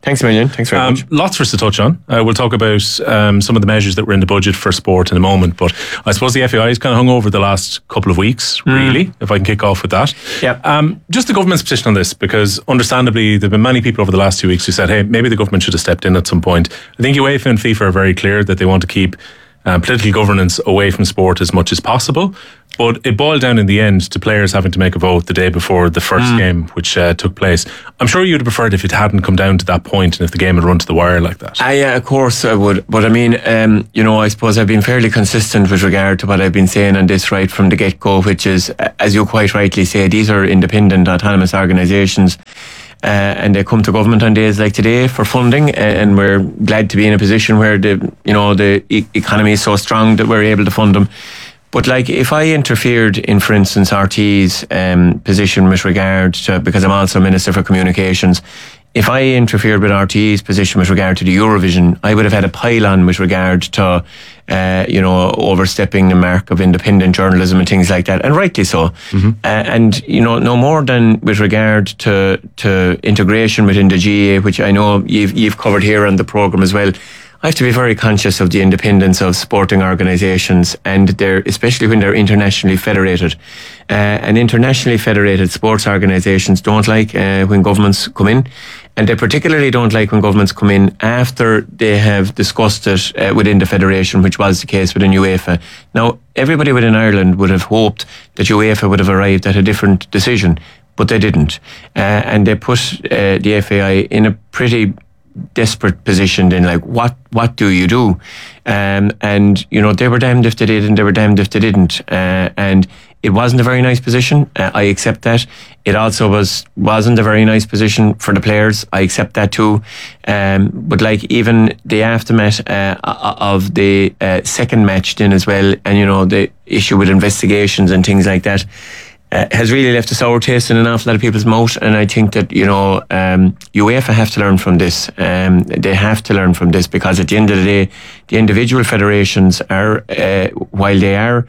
Thanks a million. Thanks very um, much. Lots for us to touch on. Uh, we'll talk about um, some of the measures that were in the budget for sport in a moment. But I suppose the F A I has kind of hung over the last couple of weeks, really, mm. if I can kick off with that. Yeah. Um, just the government's position on this, because understandably, there have been many people over the last two weeks who said, hey, maybe the government should have stepped in at some point. I think UEFA and FIFA are very clear that they want to keep um, political governance away from sport as much as possible. But it boiled down in the end to players having to make a vote the day before the first mm. game, which uh, took place. I'm sure you'd have preferred if it hadn't come down to that point and if the game had run to the wire like that. Uh, yeah, of course I would. But I mean, um, you know, I suppose I've been fairly consistent with regard to what I've been saying on this right from the get-go, which is, as you quite rightly say, these are independent, autonomous organisations. Uh, and they come to government on days like today for funding, and we're glad to be in a position where the, you know, the e- economy is so strong that we're able to fund them. But like, if I interfered in, for instance, R T's um, position with regard to, because I'm also Minister for Communications, if I interfered with R T E's position with regard to the Eurovision, I would have had a pile-on with regard to, uh, you know, overstepping the mark of independent journalism and things like that, and rightly so. Mm-hmm. Uh, and, you know, no more than with regard to to integration within the G A A, which I know you've, you've covered here on the programme as well. I have to be very conscious of the independence of sporting organisations, and they're, especially when they're internationally federated. Uh, and internationally federated sports organisations don't like uh, when governments come in, and they particularly don't like when governments come in after they have discussed it uh, within the federation, which was the case within UEFA. Now, everybody within Ireland would have hoped that UEFA would have arrived at a different decision, but they didn't. Uh, and they put uh, the F A I in a pretty desperate position. Then, like, what what do you do? Um, and you know, they were damned if they did, and they were damned if they didn't. Uh, and it wasn't a very nice position. Uh, I accept that. It also was wasn't a very nice position for the players. I accept that too. Um, but like, even the aftermath uh, of the uh, second match, then as well, and you know, the issue with investigations and things like that. Uh, has really left a sour taste in an awful lot of people's mouth, and I think that, you know, um, UEFA have to learn from this. Um, they have to learn from this, because at the end of the day, the individual federations are, uh, while they are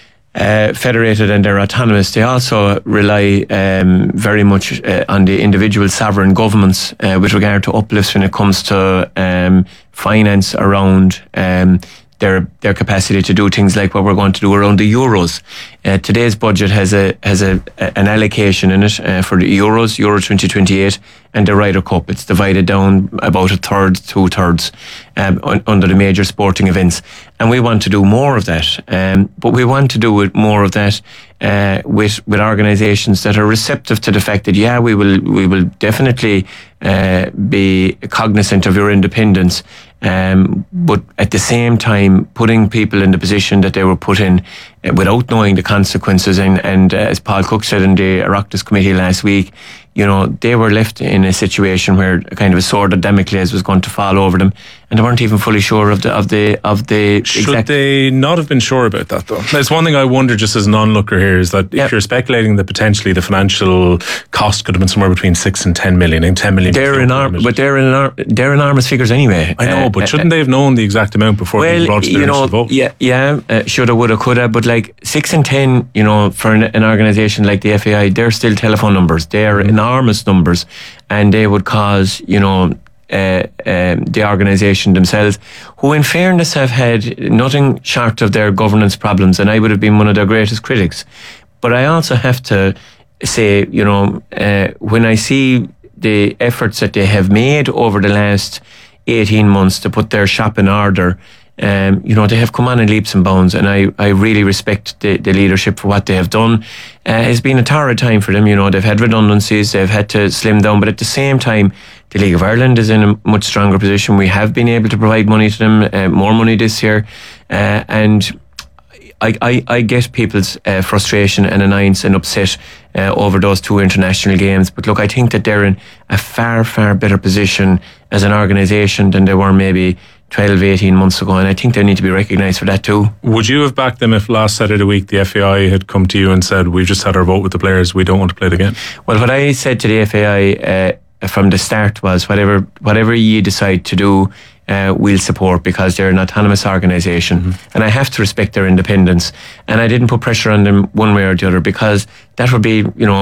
uh, federated and they're autonomous, they also rely um, very much uh, on the individual sovereign governments uh, with regard to uplifts when it comes to um, finance around um, their their capacity to do things like what we're going to do around the Euros. Uh, today's budget has a has a, a an allocation in it uh, for the Euros, Euro twenty twenty-eight, and the Ryder Cup. It's divided down about a third, two thirds um, un, under the major sporting events, and we want to do more of that. Um, but we want to do it more of that uh, with with organisations that are receptive to the fact that yeah, we will we will definitely uh, be cognizant of your independence. Um, but at the same time, putting people in the position that they were put in uh, without knowing the consequences. And, and uh, as Paul Cook said in the Oireachtas committee last week, you know, they were left in a situation where a kind of a sword of Damocles was going to fall over them, and they weren't even fully sure of the of the of the. Should exact they not have been sure about that, though? There's one thing I wonder, just as an onlooker here, is that yep. if you're speculating that potentially the financial cost could have been somewhere between six and ten million, and ten million. They're enormous, but they're enar- they're enormous figures anyway. I know, uh, but shouldn't uh, they have known the exact amount before well, they brought to their you know, initial vote? Yeah, yeah, uh, shoulda, woulda, coulda, but like six and ten, you know, for an, an organisation like the F A I, they're still telephone numbers. They're mm-hmm. enormous numbers. And they would cause, you know, uh, um, the organisation themselves, who in fairness have had nothing short of their governance problems, and I would have been one of their greatest critics. But I also have to say, you know, uh, when I see the efforts that they have made over the last eighteen months to put their shop in order, Um, you know, they have come on in leaps and bounds, and I, I really respect the, the leadership for what they have done. Uh, it's been a torrid time for them. You know, they've had redundancies, they've had to slim down, but at the same time, the League of Ireland is in a much stronger position. We have been able to provide money to them, uh, more money this year, uh, and I, I, I get people's uh, frustration and annoyance and upset uh, over those two international games. But look, I think that they're in a far, far better position as an organisation than they were maybe twelve, eighteen months ago, and I think they need to be recognised for that too. Would you have backed them if last Saturday week the F A I had come to you and said, we've just had our vote with the players, we don't want to play it again? Well, what I said to the F A I uh, from the start was, whatever whatever you decide to do, uh, we'll support, because they're an autonomous organisation, mm-hmm. and I have to respect their independence. And I didn't put pressure on them one way or the other, because that would be, you know,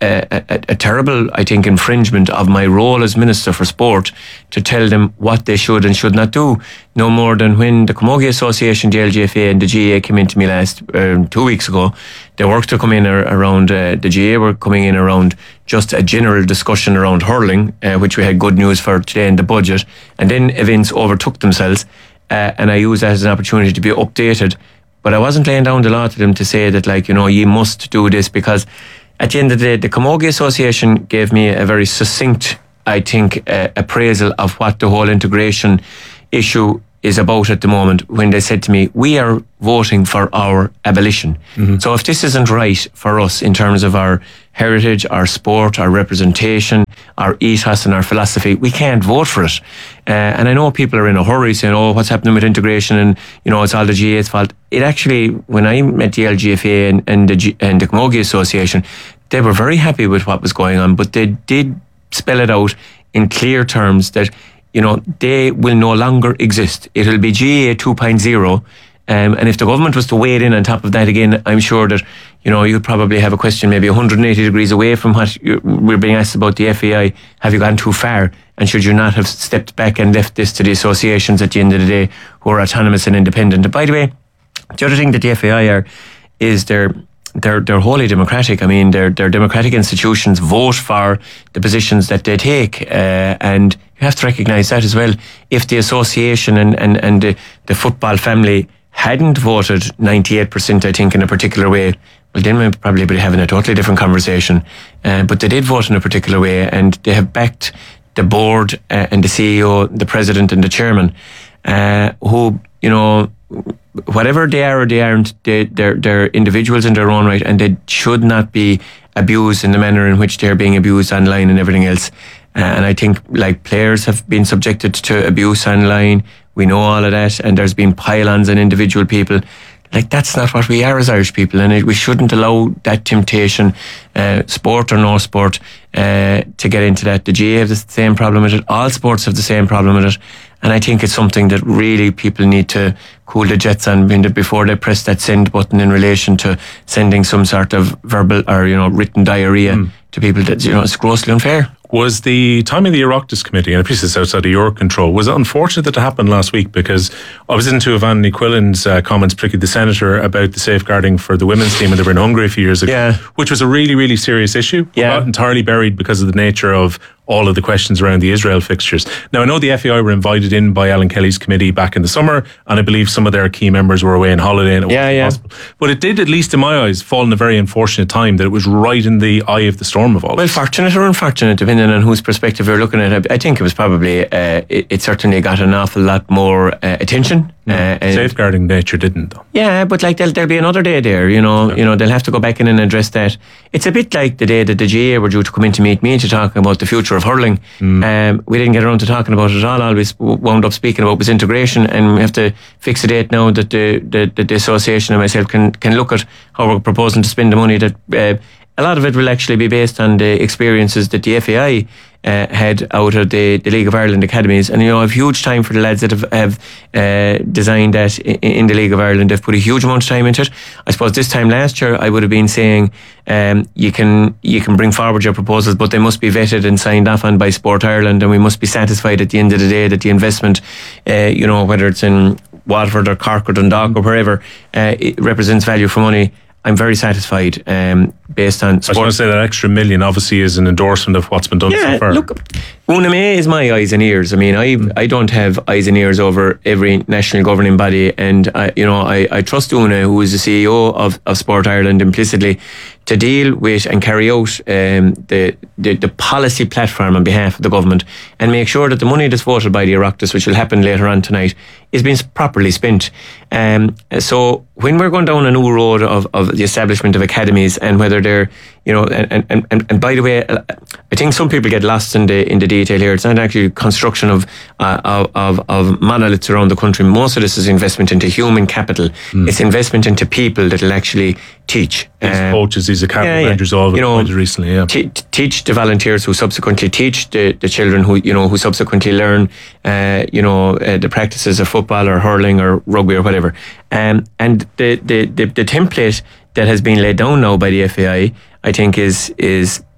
a, a, a terrible, I think, infringement of my role as Minister for Sport to tell them what they should and should not do. No more than when the Camogie Association, the L G F A and the G A A came into me last, uh, two weeks ago, they were to come in ar- around, uh, the G A A were coming in around just a general discussion around hurling, uh, which we had good news for today in the budget. And then events overtook themselves, uh, and I used that as an opportunity to be updated. But I wasn't laying down the law to them to say that, like, you know, you must do this, because at the end of the day, the Camogie Association gave me a very succinct, I think, uh, appraisal of what the whole integration issue is about at the moment, when they said to me, we are voting for our abolition. Mm-hmm. So if this isn't right for us in terms of our heritage, our sport, our representation, our ethos and our philosophy, we can't vote for it. Uh, and I know people are in a hurry saying, oh, what's happening with integration, and, you know, it's all the G A A's fault. It actually, when I met the L G F A and, and, the, G, and the Camogie Association, they were very happy with what was going on, but they did spell it out in clear terms that, you know, they will no longer exist. It'll be G A A two point oh. Um, and if the government was to wade in on top of that again, I'm sure that, you know, you'd probably have a question maybe one hundred eighty degrees away from what you're, we're being asked about the F A I. Have you gone too far? And should you not have stepped back and left this to the associations at the end of the day, who are autonomous and independent? And by the way, the other thing that the F A I are is they're They're they're wholly democratic. I mean, they're they're democratic institutions vote for the positions that they take, uh, and you have to recognise that as well. If the association and and and the, the football family hadn't voted ninety-eight percent, I think, in a particular way, well, then we'd probably be having a totally different conversation. Uh, but they did vote in a particular way, and they have backed the board uh, and the C E O, the president, and the chairman, uh, who, you know, whatever they are or they aren't, they, they're, they're individuals in their own right, and they should not be abused in the manner in which they're being abused online and everything else. Uh, and I think, like, players have been subjected to abuse online. We know all of that, and there's been pile-ons on individual people. Like, that's not what we are as Irish people, and it, we shouldn't allow that temptation, uh, sport or no sport, uh, to get into that. The G A A have the same problem with it. All sports have the same problem with it. And I think it's something that really people need to cool the jets on before they press that send button in relation to sending some sort of verbal or, you know, written diarrhea mm. to people. That, you know, it's grossly unfair. Was the timing of the Oireachtas committee, and I appreciate it's outside of your control, was it unfortunate that it happened last week? Because I was into Evan Quillen's uh, comments, particularly the senator, about the safeguarding for the women's team when they were in Hungary a few years ago, yeah. which was a really, really serious issue. Yeah. Not entirely buried because of the nature of all of the questions around the Israel fixtures. Now, I know the F A I were invited in by Alan Kelly's committee back in the summer, and I believe some of their key members were away on holiday and it yeah, wasn't yeah. possible. But it did, at least in my eyes, fall in a very unfortunate time that it was right in the eye of the storm of all Well, this. fortunate or unfortunate, depending on whose perspective you're looking at. I think it was probably, uh, it, it certainly got an awful lot more uh, attention. No, uh, safeguarding nature didn't, though. Yeah, but like there'll, there'll be another day there, you know, yeah. you know, they'll have to go back in and address that. It's a bit like the day that the G A A were due to come in to meet me to talk about the future of hurling. Mm. Um, we didn't get around to talking about it at all. All we wound up speaking about was integration, and we have to fix a date now that the, the, the, the association and myself can, can look at how we're proposing to spend the money. That uh, a lot of it will actually be based on the experiences that the F A I Uh, had out of the, the League of Ireland academies. And, you know, I have huge time for the lads that have, have uh, designed that in, in the League of Ireland. They've put a huge amount of time into it. I suppose this time last year I would have been saying um, you can you can bring forward your proposals, but they must be vetted and signed off on by Sport Ireland, and we must be satisfied at the end of the day that the investment, uh, you know, whether it's in Waterford or Cork or Dundalk or wherever, uh, it represents value for money. I'm very satisfied um, based on sport. I was going to say that extra million obviously is an endorsement of what's been done yeah, so far. Look, Una May is my eyes and ears. I mean, I I don't have eyes and ears over every national governing body, and I, you know, I, I trust Una, who is the C E O of, of Sport Ireland, implicitly to deal with and carry out um, the, the the policy platform on behalf of the government, and make sure that the money that's voted by the Oireachtas, which will happen later on tonight, is being properly spent. Um, so when we're going down a new road of, of the establishment of academies, and whether they're, you know, and, and, and, and by the way, I think some people get lost in the in the detail here. It's not actually construction of uh, of, of of monoliths around the country. Most of this is investment into human capital. Mm. It's investment into people that will actually teach. These um, coaches, these academy yeah, yeah. managers, all you know, recently, yeah. T- teach the volunteers who subsequently teach the, the children who, you know, who subsequently learn, uh, you know, uh, the practices of football or hurling or rugby or whatever. Um, and the, the, the, the template that has been laid down now by the F A I, I think is is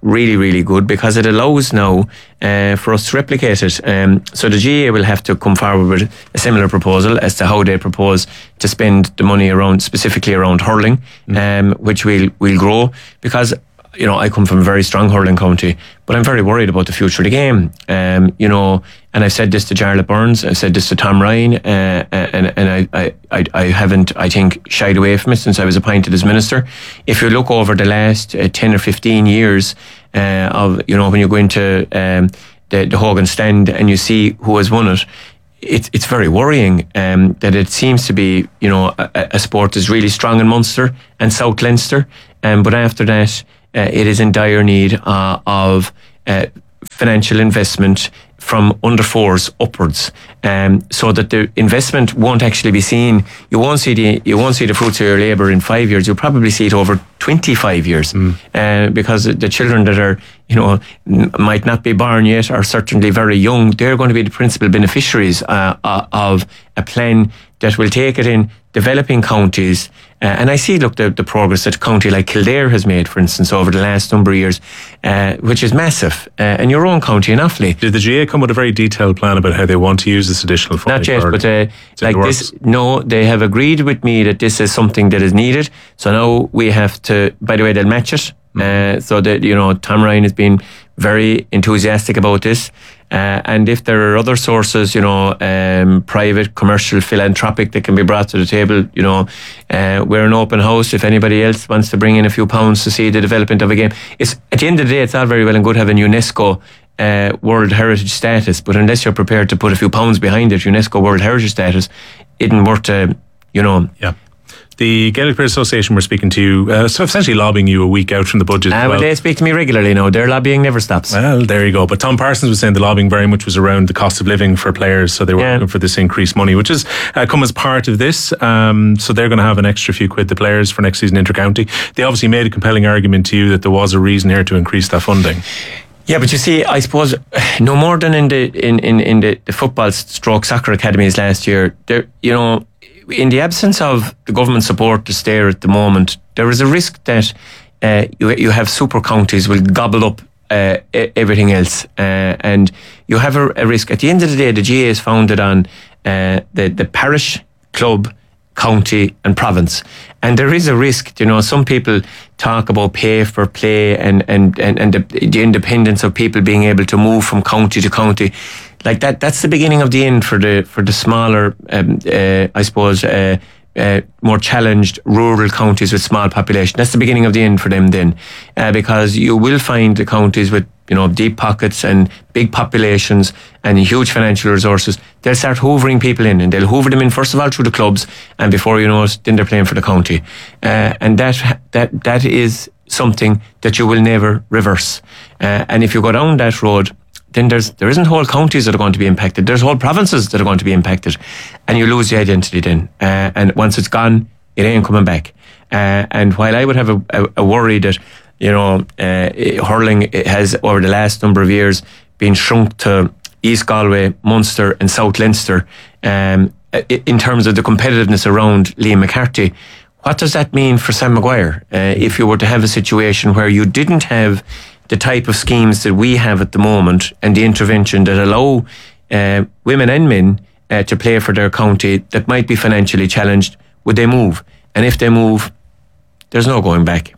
really, really good because it allows now uh, for us to replicate it. Um, so the G A A will have to come forward with a similar proposal as to how they propose to spend the money around, specifically around hurling, mm. um, which we'll, we'll grow because, you know, I come from a very strong hurling county, but I'm very worried about the future of the game. Um, you know, and I've said this to Jarlath Burns, I've said this to Tom Ryan, uh, and and I, I, I haven't, I think, shied away from it since I was appointed as minister. If you look over the last uh, ten or fifteen years uh, of, you know, when you go into um, the, the Hogan stand and you see who has won it, it's it's very worrying um, that it seems to be, you know, a, a sport that's really strong in Munster and South Leinster, um, but after that, uh, it is in dire need uh, of uh, financial investment from under fours upwards, um, so that the investment won't actually be seen. You won't see the you won't see the fruits of your labour in five years. You'll probably see it over twenty-five years, mm. uh, because the children that are, you know, might not be born yet, are certainly very young. They're going to be the principal beneficiaries uh, of a plan that will take it in developing counties. Uh, and I see, look, the, the progress that a county like Kildare has made, for instance, over the last number of years, uh, which is massive. Uh, and your own county in Offaly. Did the G A A come with a very detailed plan about how they want to use this additional funding? Not yet, but uh, like this, no, they have agreed with me that this is something that is needed. So now we have to, by the way, they'll match it. Uh, so that, you know, Tom Ryan has been very enthusiastic about this. Uh, and if there are other sources, you know, um, private, commercial, philanthropic that can be brought to the table, you know, uh, we're an open house. If anybody else wants to bring in a few pounds to see the development of a game, it's at the end of the day, it's all very well and good having UNESCO uh, World Heritage status, but unless you're prepared to put a few pounds behind it, UNESCO World Heritage status isn't worth, uh, you know. Yeah. The Gaelic Players Association were speaking to you, uh, so essentially lobbying you a week out from the budget. Uh, well. well, they speak to me regularly now. Their lobbying never stops. Well, there you go. But Tom Parsons was saying the lobbying very much was around the cost of living for players, so they were yeah. looking for this increased money, which has uh, come as part of this. Um, so they're going to have an extra few quid, the players, for next season inter-county. They obviously made a compelling argument to you that there was a reason here to increase that funding. Yeah, but you see, I suppose no more than in the in, in, in the, the football stroke soccer academies last year, there, you know, in the absence of the government support that's there at the moment, there is a risk that uh, you you have super counties will gobble up uh, everything else, uh, and you have a, a risk. At the end of the day, the G A A is founded on uh, the the parish, club, county, and province, and there is a risk. You know, some people talk about pay for play and and and, and the, the independence of people being able to move from county to county. Like that, that's the beginning of the end for the for the smaller, um, uh, I suppose, uh, uh, more challenged rural counties with small population. That's the beginning of the end for them then, uh, because you will find the counties with, you know, deep pockets and big populations and huge financial resources. They'll start hoovering people in, and they'll hoover them in first of all through the clubs, and before you know it, then they're playing for the county, uh, and that that that is something that you will never reverse. Uh, and if you go down that road, then there's there isn't whole counties that are going to be impacted. There's whole provinces that are going to be impacted, and you lose the identity then. Uh, and once it's gone, it ain't coming back. Uh, and while I would have a, a, a worry that, you know, uh, hurling has over the last number of years been shrunk to East Galway, Munster, and South Leinster, um, in terms of the competitiveness around Liam McCarthy. What does that mean for Sam Maguire uh, if you were to have a situation where you didn't have the type of schemes that we have at the moment and the intervention that allow uh, women and men uh, to play for their county that might be financially challenged? Would they move? And if they move, there's no going back.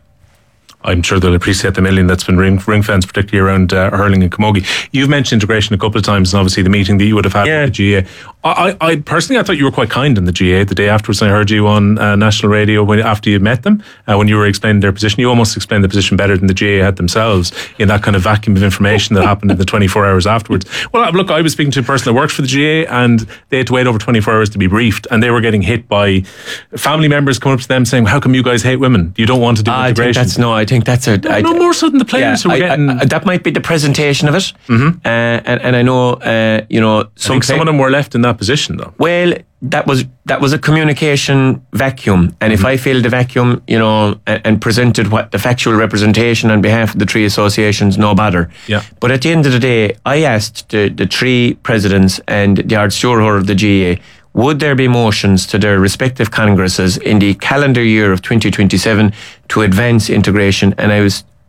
I'm sure they'll appreciate the million that's been ring, ring fenced, particularly around uh, hurling and camogie. You've mentioned integration a couple of times, and obviously the meeting that you would have had yeah. with the G A A. I, I personally, I thought you were quite kind in the G A A the day afterwards. I heard you on uh, national radio when after you met them, uh, when you were explaining their position. You almost explained the position better than the G A A had themselves in that kind of vacuum of information that happened in the twenty-four hours afterwards. Well, look, I was speaking to a person that works for the G A A, and they had to wait over twenty-four hours to be briefed, and they were getting hit by family members coming up to them saying, "How come you guys hate women? You don't want to do uh, integration?" I think that's, no, I think that's a... No, I, no more so than the players yeah, who were I, getting... I, that might be the presentation of it. Mm-hmm. Uh, and, and I know, uh, you know... Some, I think some of them were left in that position, though. Well, that was that was a communication vacuum. And mm-hmm. if I filled the vacuum, you know, and, and presented what the factual representation on behalf of the three associations, no bother. Yeah. But at the end of the day, I asked the, the three presidents and the Ard Stewart of the G A A, would there be motions to their respective congresses in the calendar year of twenty twenty-seven to advance integration? And I was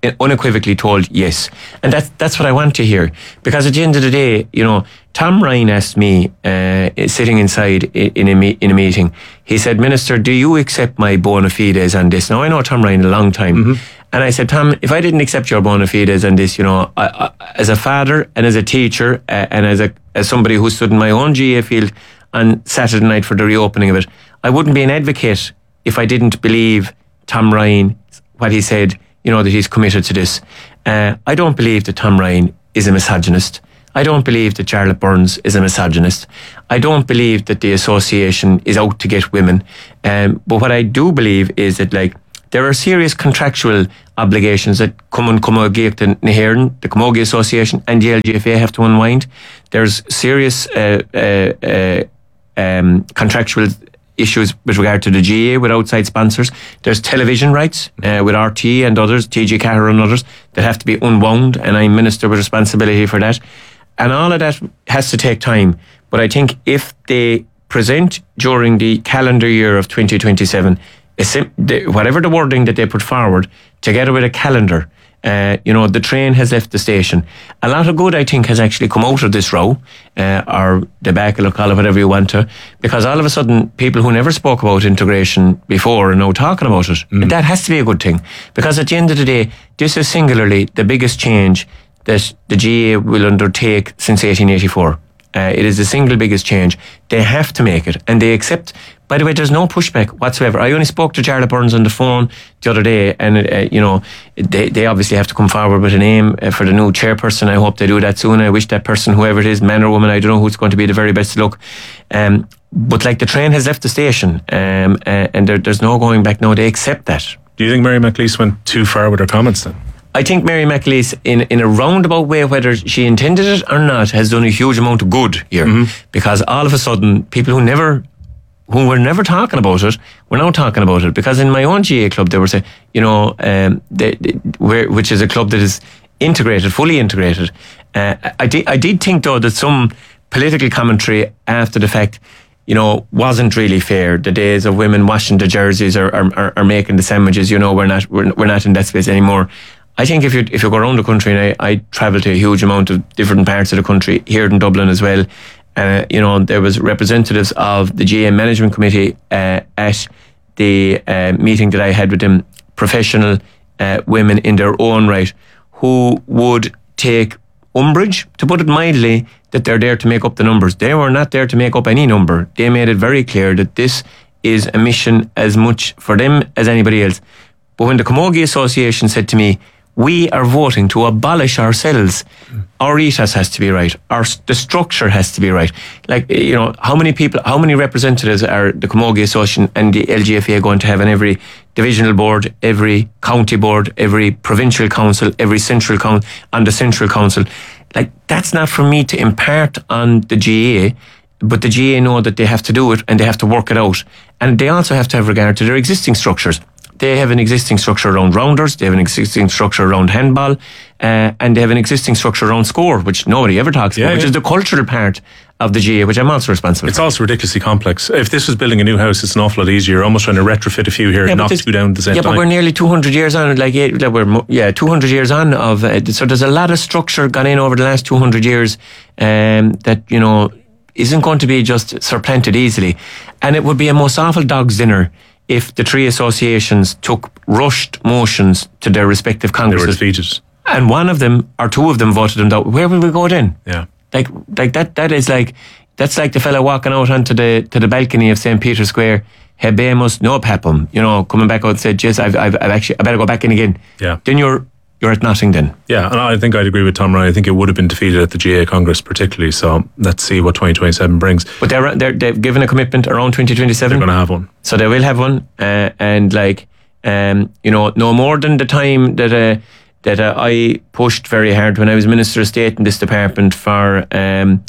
unequivocally told yes. And that's, that's what I want to hear. Because at the end of the day, you know, Tom Ryan asked me, uh, sitting inside in a, me- in a meeting, he said, Minister, do you accept my bona fides on this? Now, I know Tom Ryan a long time. Mm-hmm. And I said, Tom, if I didn't accept your bona fides on this, you know, I, I, as a father and as a teacher uh, and as a as somebody who stood in my own G A A field on Saturday night for the reopening of it, I wouldn't be an advocate if I didn't believe Tom Ryan, what he said, you know, that he's committed to this. Uh, I don't believe that Tom Ryan is a misogynist. I don't believe that Charlotte Burns is a misogynist. I don't believe that the association is out to get women. Um, but what I do believe is that, like, there are serious contractual obligations that come on Camogie to Nahiran, the Camogie Association and the L G F A have to unwind. There's serious uh, uh, uh, um, contractual issues with regard to the G A A with outside sponsors. There's television rights uh, with R T and others, T G Carr and others, that have to be unwound, and I'm Minister with responsibility for that. And all of that has to take time. But I think if they present during the calendar year of twenty twenty-seven, whatever the wording that they put forward, together with a calendar, uh, you know, the train has left the station. A lot of good, I think, has actually come out of this row, uh, or debacle, or call it whatever you want to, because all of a sudden, people who never spoke about integration before are now talking about it. Mm. That has to be a good thing, because at the end of the day, this is singularly the biggest change that the G A A will undertake since eighteen eighty-four. Uh, it is the single biggest change. They have to make it, and they accept. By the way, there's no pushback whatsoever. I only spoke to Charlotte Burns on the phone the other day, and uh, you know, they they obviously have to come forward with a name uh, for the new chairperson. I hope they do that soon. I wish that person, whoever it is, man or woman, I don't know who's going to be the very best look. Um, but like, the train has left the station, um, uh, and there, there's no going back now. They accept that. Do you think Mary McLeese went too far with her comments then? I think Mary McLeese, in, in a roundabout way, whether she intended it or not, has done a huge amount of good here. Mm-hmm. Because all of a sudden, people who never, who were never talking about it, were now talking about it. Because in my own G A A club, they were saying, you know, um, they, they, where, which is a club that is integrated, fully integrated. Uh, I, did, I did think, though, that some political commentary after the fact, you know, wasn't really fair. The days of women washing the jerseys or, or, or making the sandwiches, you know, we're not, we're, we're not in that space anymore. I think if you if you go around the country, and I, I travel to a huge amount of different parts of the country, here in Dublin as well, uh, you know, there was representatives of the G A A Management Committee uh, at the uh, meeting that I had with them, professional uh, women in their own right, who would take umbrage, to put it mildly, that they're there to make up the numbers. They were not there to make up any number. They made it very clear that this is a mission as much for them as anybody else. But when the Camogie Association said to me, we are voting to abolish ourselves, mm. our ethos has to be right, our the structure has to be right. Like, you know, how many people, how many representatives are the Camogie Association and the L G F A going to have on every divisional board, every county board, every provincial council, every central council, on the central council? Like, that's not for me to impart on the G A A, but the G A A know that they have to do it and they have to work it out. And they also have to have regard to their existing structures. They have an existing structure around rounders, they have an existing structure around handball, uh, and they have an existing structure around score, which nobody ever talks yeah, about, which yeah. is the cultural part of the G A A, which I'm also responsible it's for. It's also ridiculously complex. If this was building a new house, it's an awful lot easier. You're almost trying to retrofit a few here yeah, and knock two down at the same yeah, time. Yeah, but we're nearly two hundred years on, like, yeah, we're, yeah, two hundred years on of, uh, so there's a lot of structure gone in over the last two hundred years um, that, you know, isn't going to be just supplanted easily. And it would be a most awful dog's dinner if the three associations took rushed motions to their respective congresses. They were defeated. And one of them, or two of them, voted them down. Where will we go then? Yeah. Like, like that, that is like, that's like the fella walking out onto the, to the balcony of Saint Peter's Square, Habemus no papum, you know, coming back out and said, yes, I've, I've, I've actually, I better go back in again. Yeah. Then you're, you're at nothing then. Yeah, and I think I'd agree with Tom Ryan. I think it would have been defeated at the G A A Congress particularly, so let's see what twenty twenty-seven brings. But they're, they're, they've given a commitment around twenty twenty-seven. They're going to have one. So they will have one, uh, and like, um, you know, no more than the time that uh, that uh, I pushed very hard when I was Minister of State in this department for um,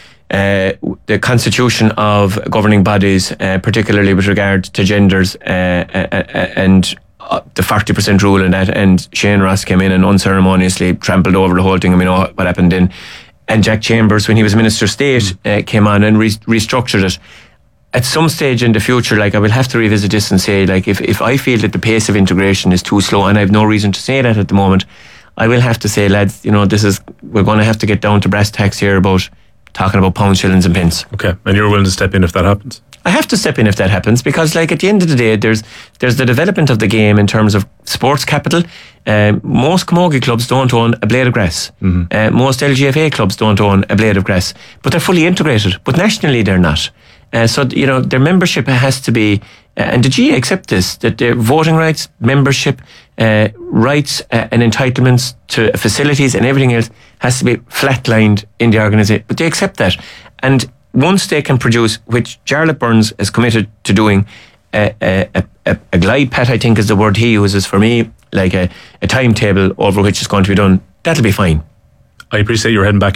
uh, the constitution of governing bodies, uh, particularly with regard to genders, uh, uh, and Uh, the forty percent rule and that, and Shane Ross came in and unceremoniously trampled over the whole thing, and we know what happened then. And Jack Chambers, when he was Minister of State, uh, came on and re- restructured it. at some stage in the future, like I will have to revisit this and say, like if, if I feel that the pace of integration is too slow, and I have no reason to say that at the moment, I will have to say, lads, you know, this is, we're going to have to get down to brass tacks here about talking about pounds, shillings and pence. Okay, and you're willing to step in if that happens? I have to step in if that happens, because like at the end of the day, there's there's the development of the game in terms of sports capital. Uh, most camogie clubs don't own a blade of grass. Mm-hmm. Uh, most L G F A clubs don't own a blade of grass, but they're fully integrated. But nationally, they're not. Uh, so, you know, their membership has to be, uh, and the G A A accept this, that their voting rights, membership, uh, rights uh, and entitlements to facilities and everything else has to be flatlined in the organisation. But they accept that. And once they can produce, which Jarlath Burns is committed to doing, a, a, a, a glide path, I think is the word he uses for me, like a, a timetable over which is going to be done, that'll be fine. I appreciate your heading back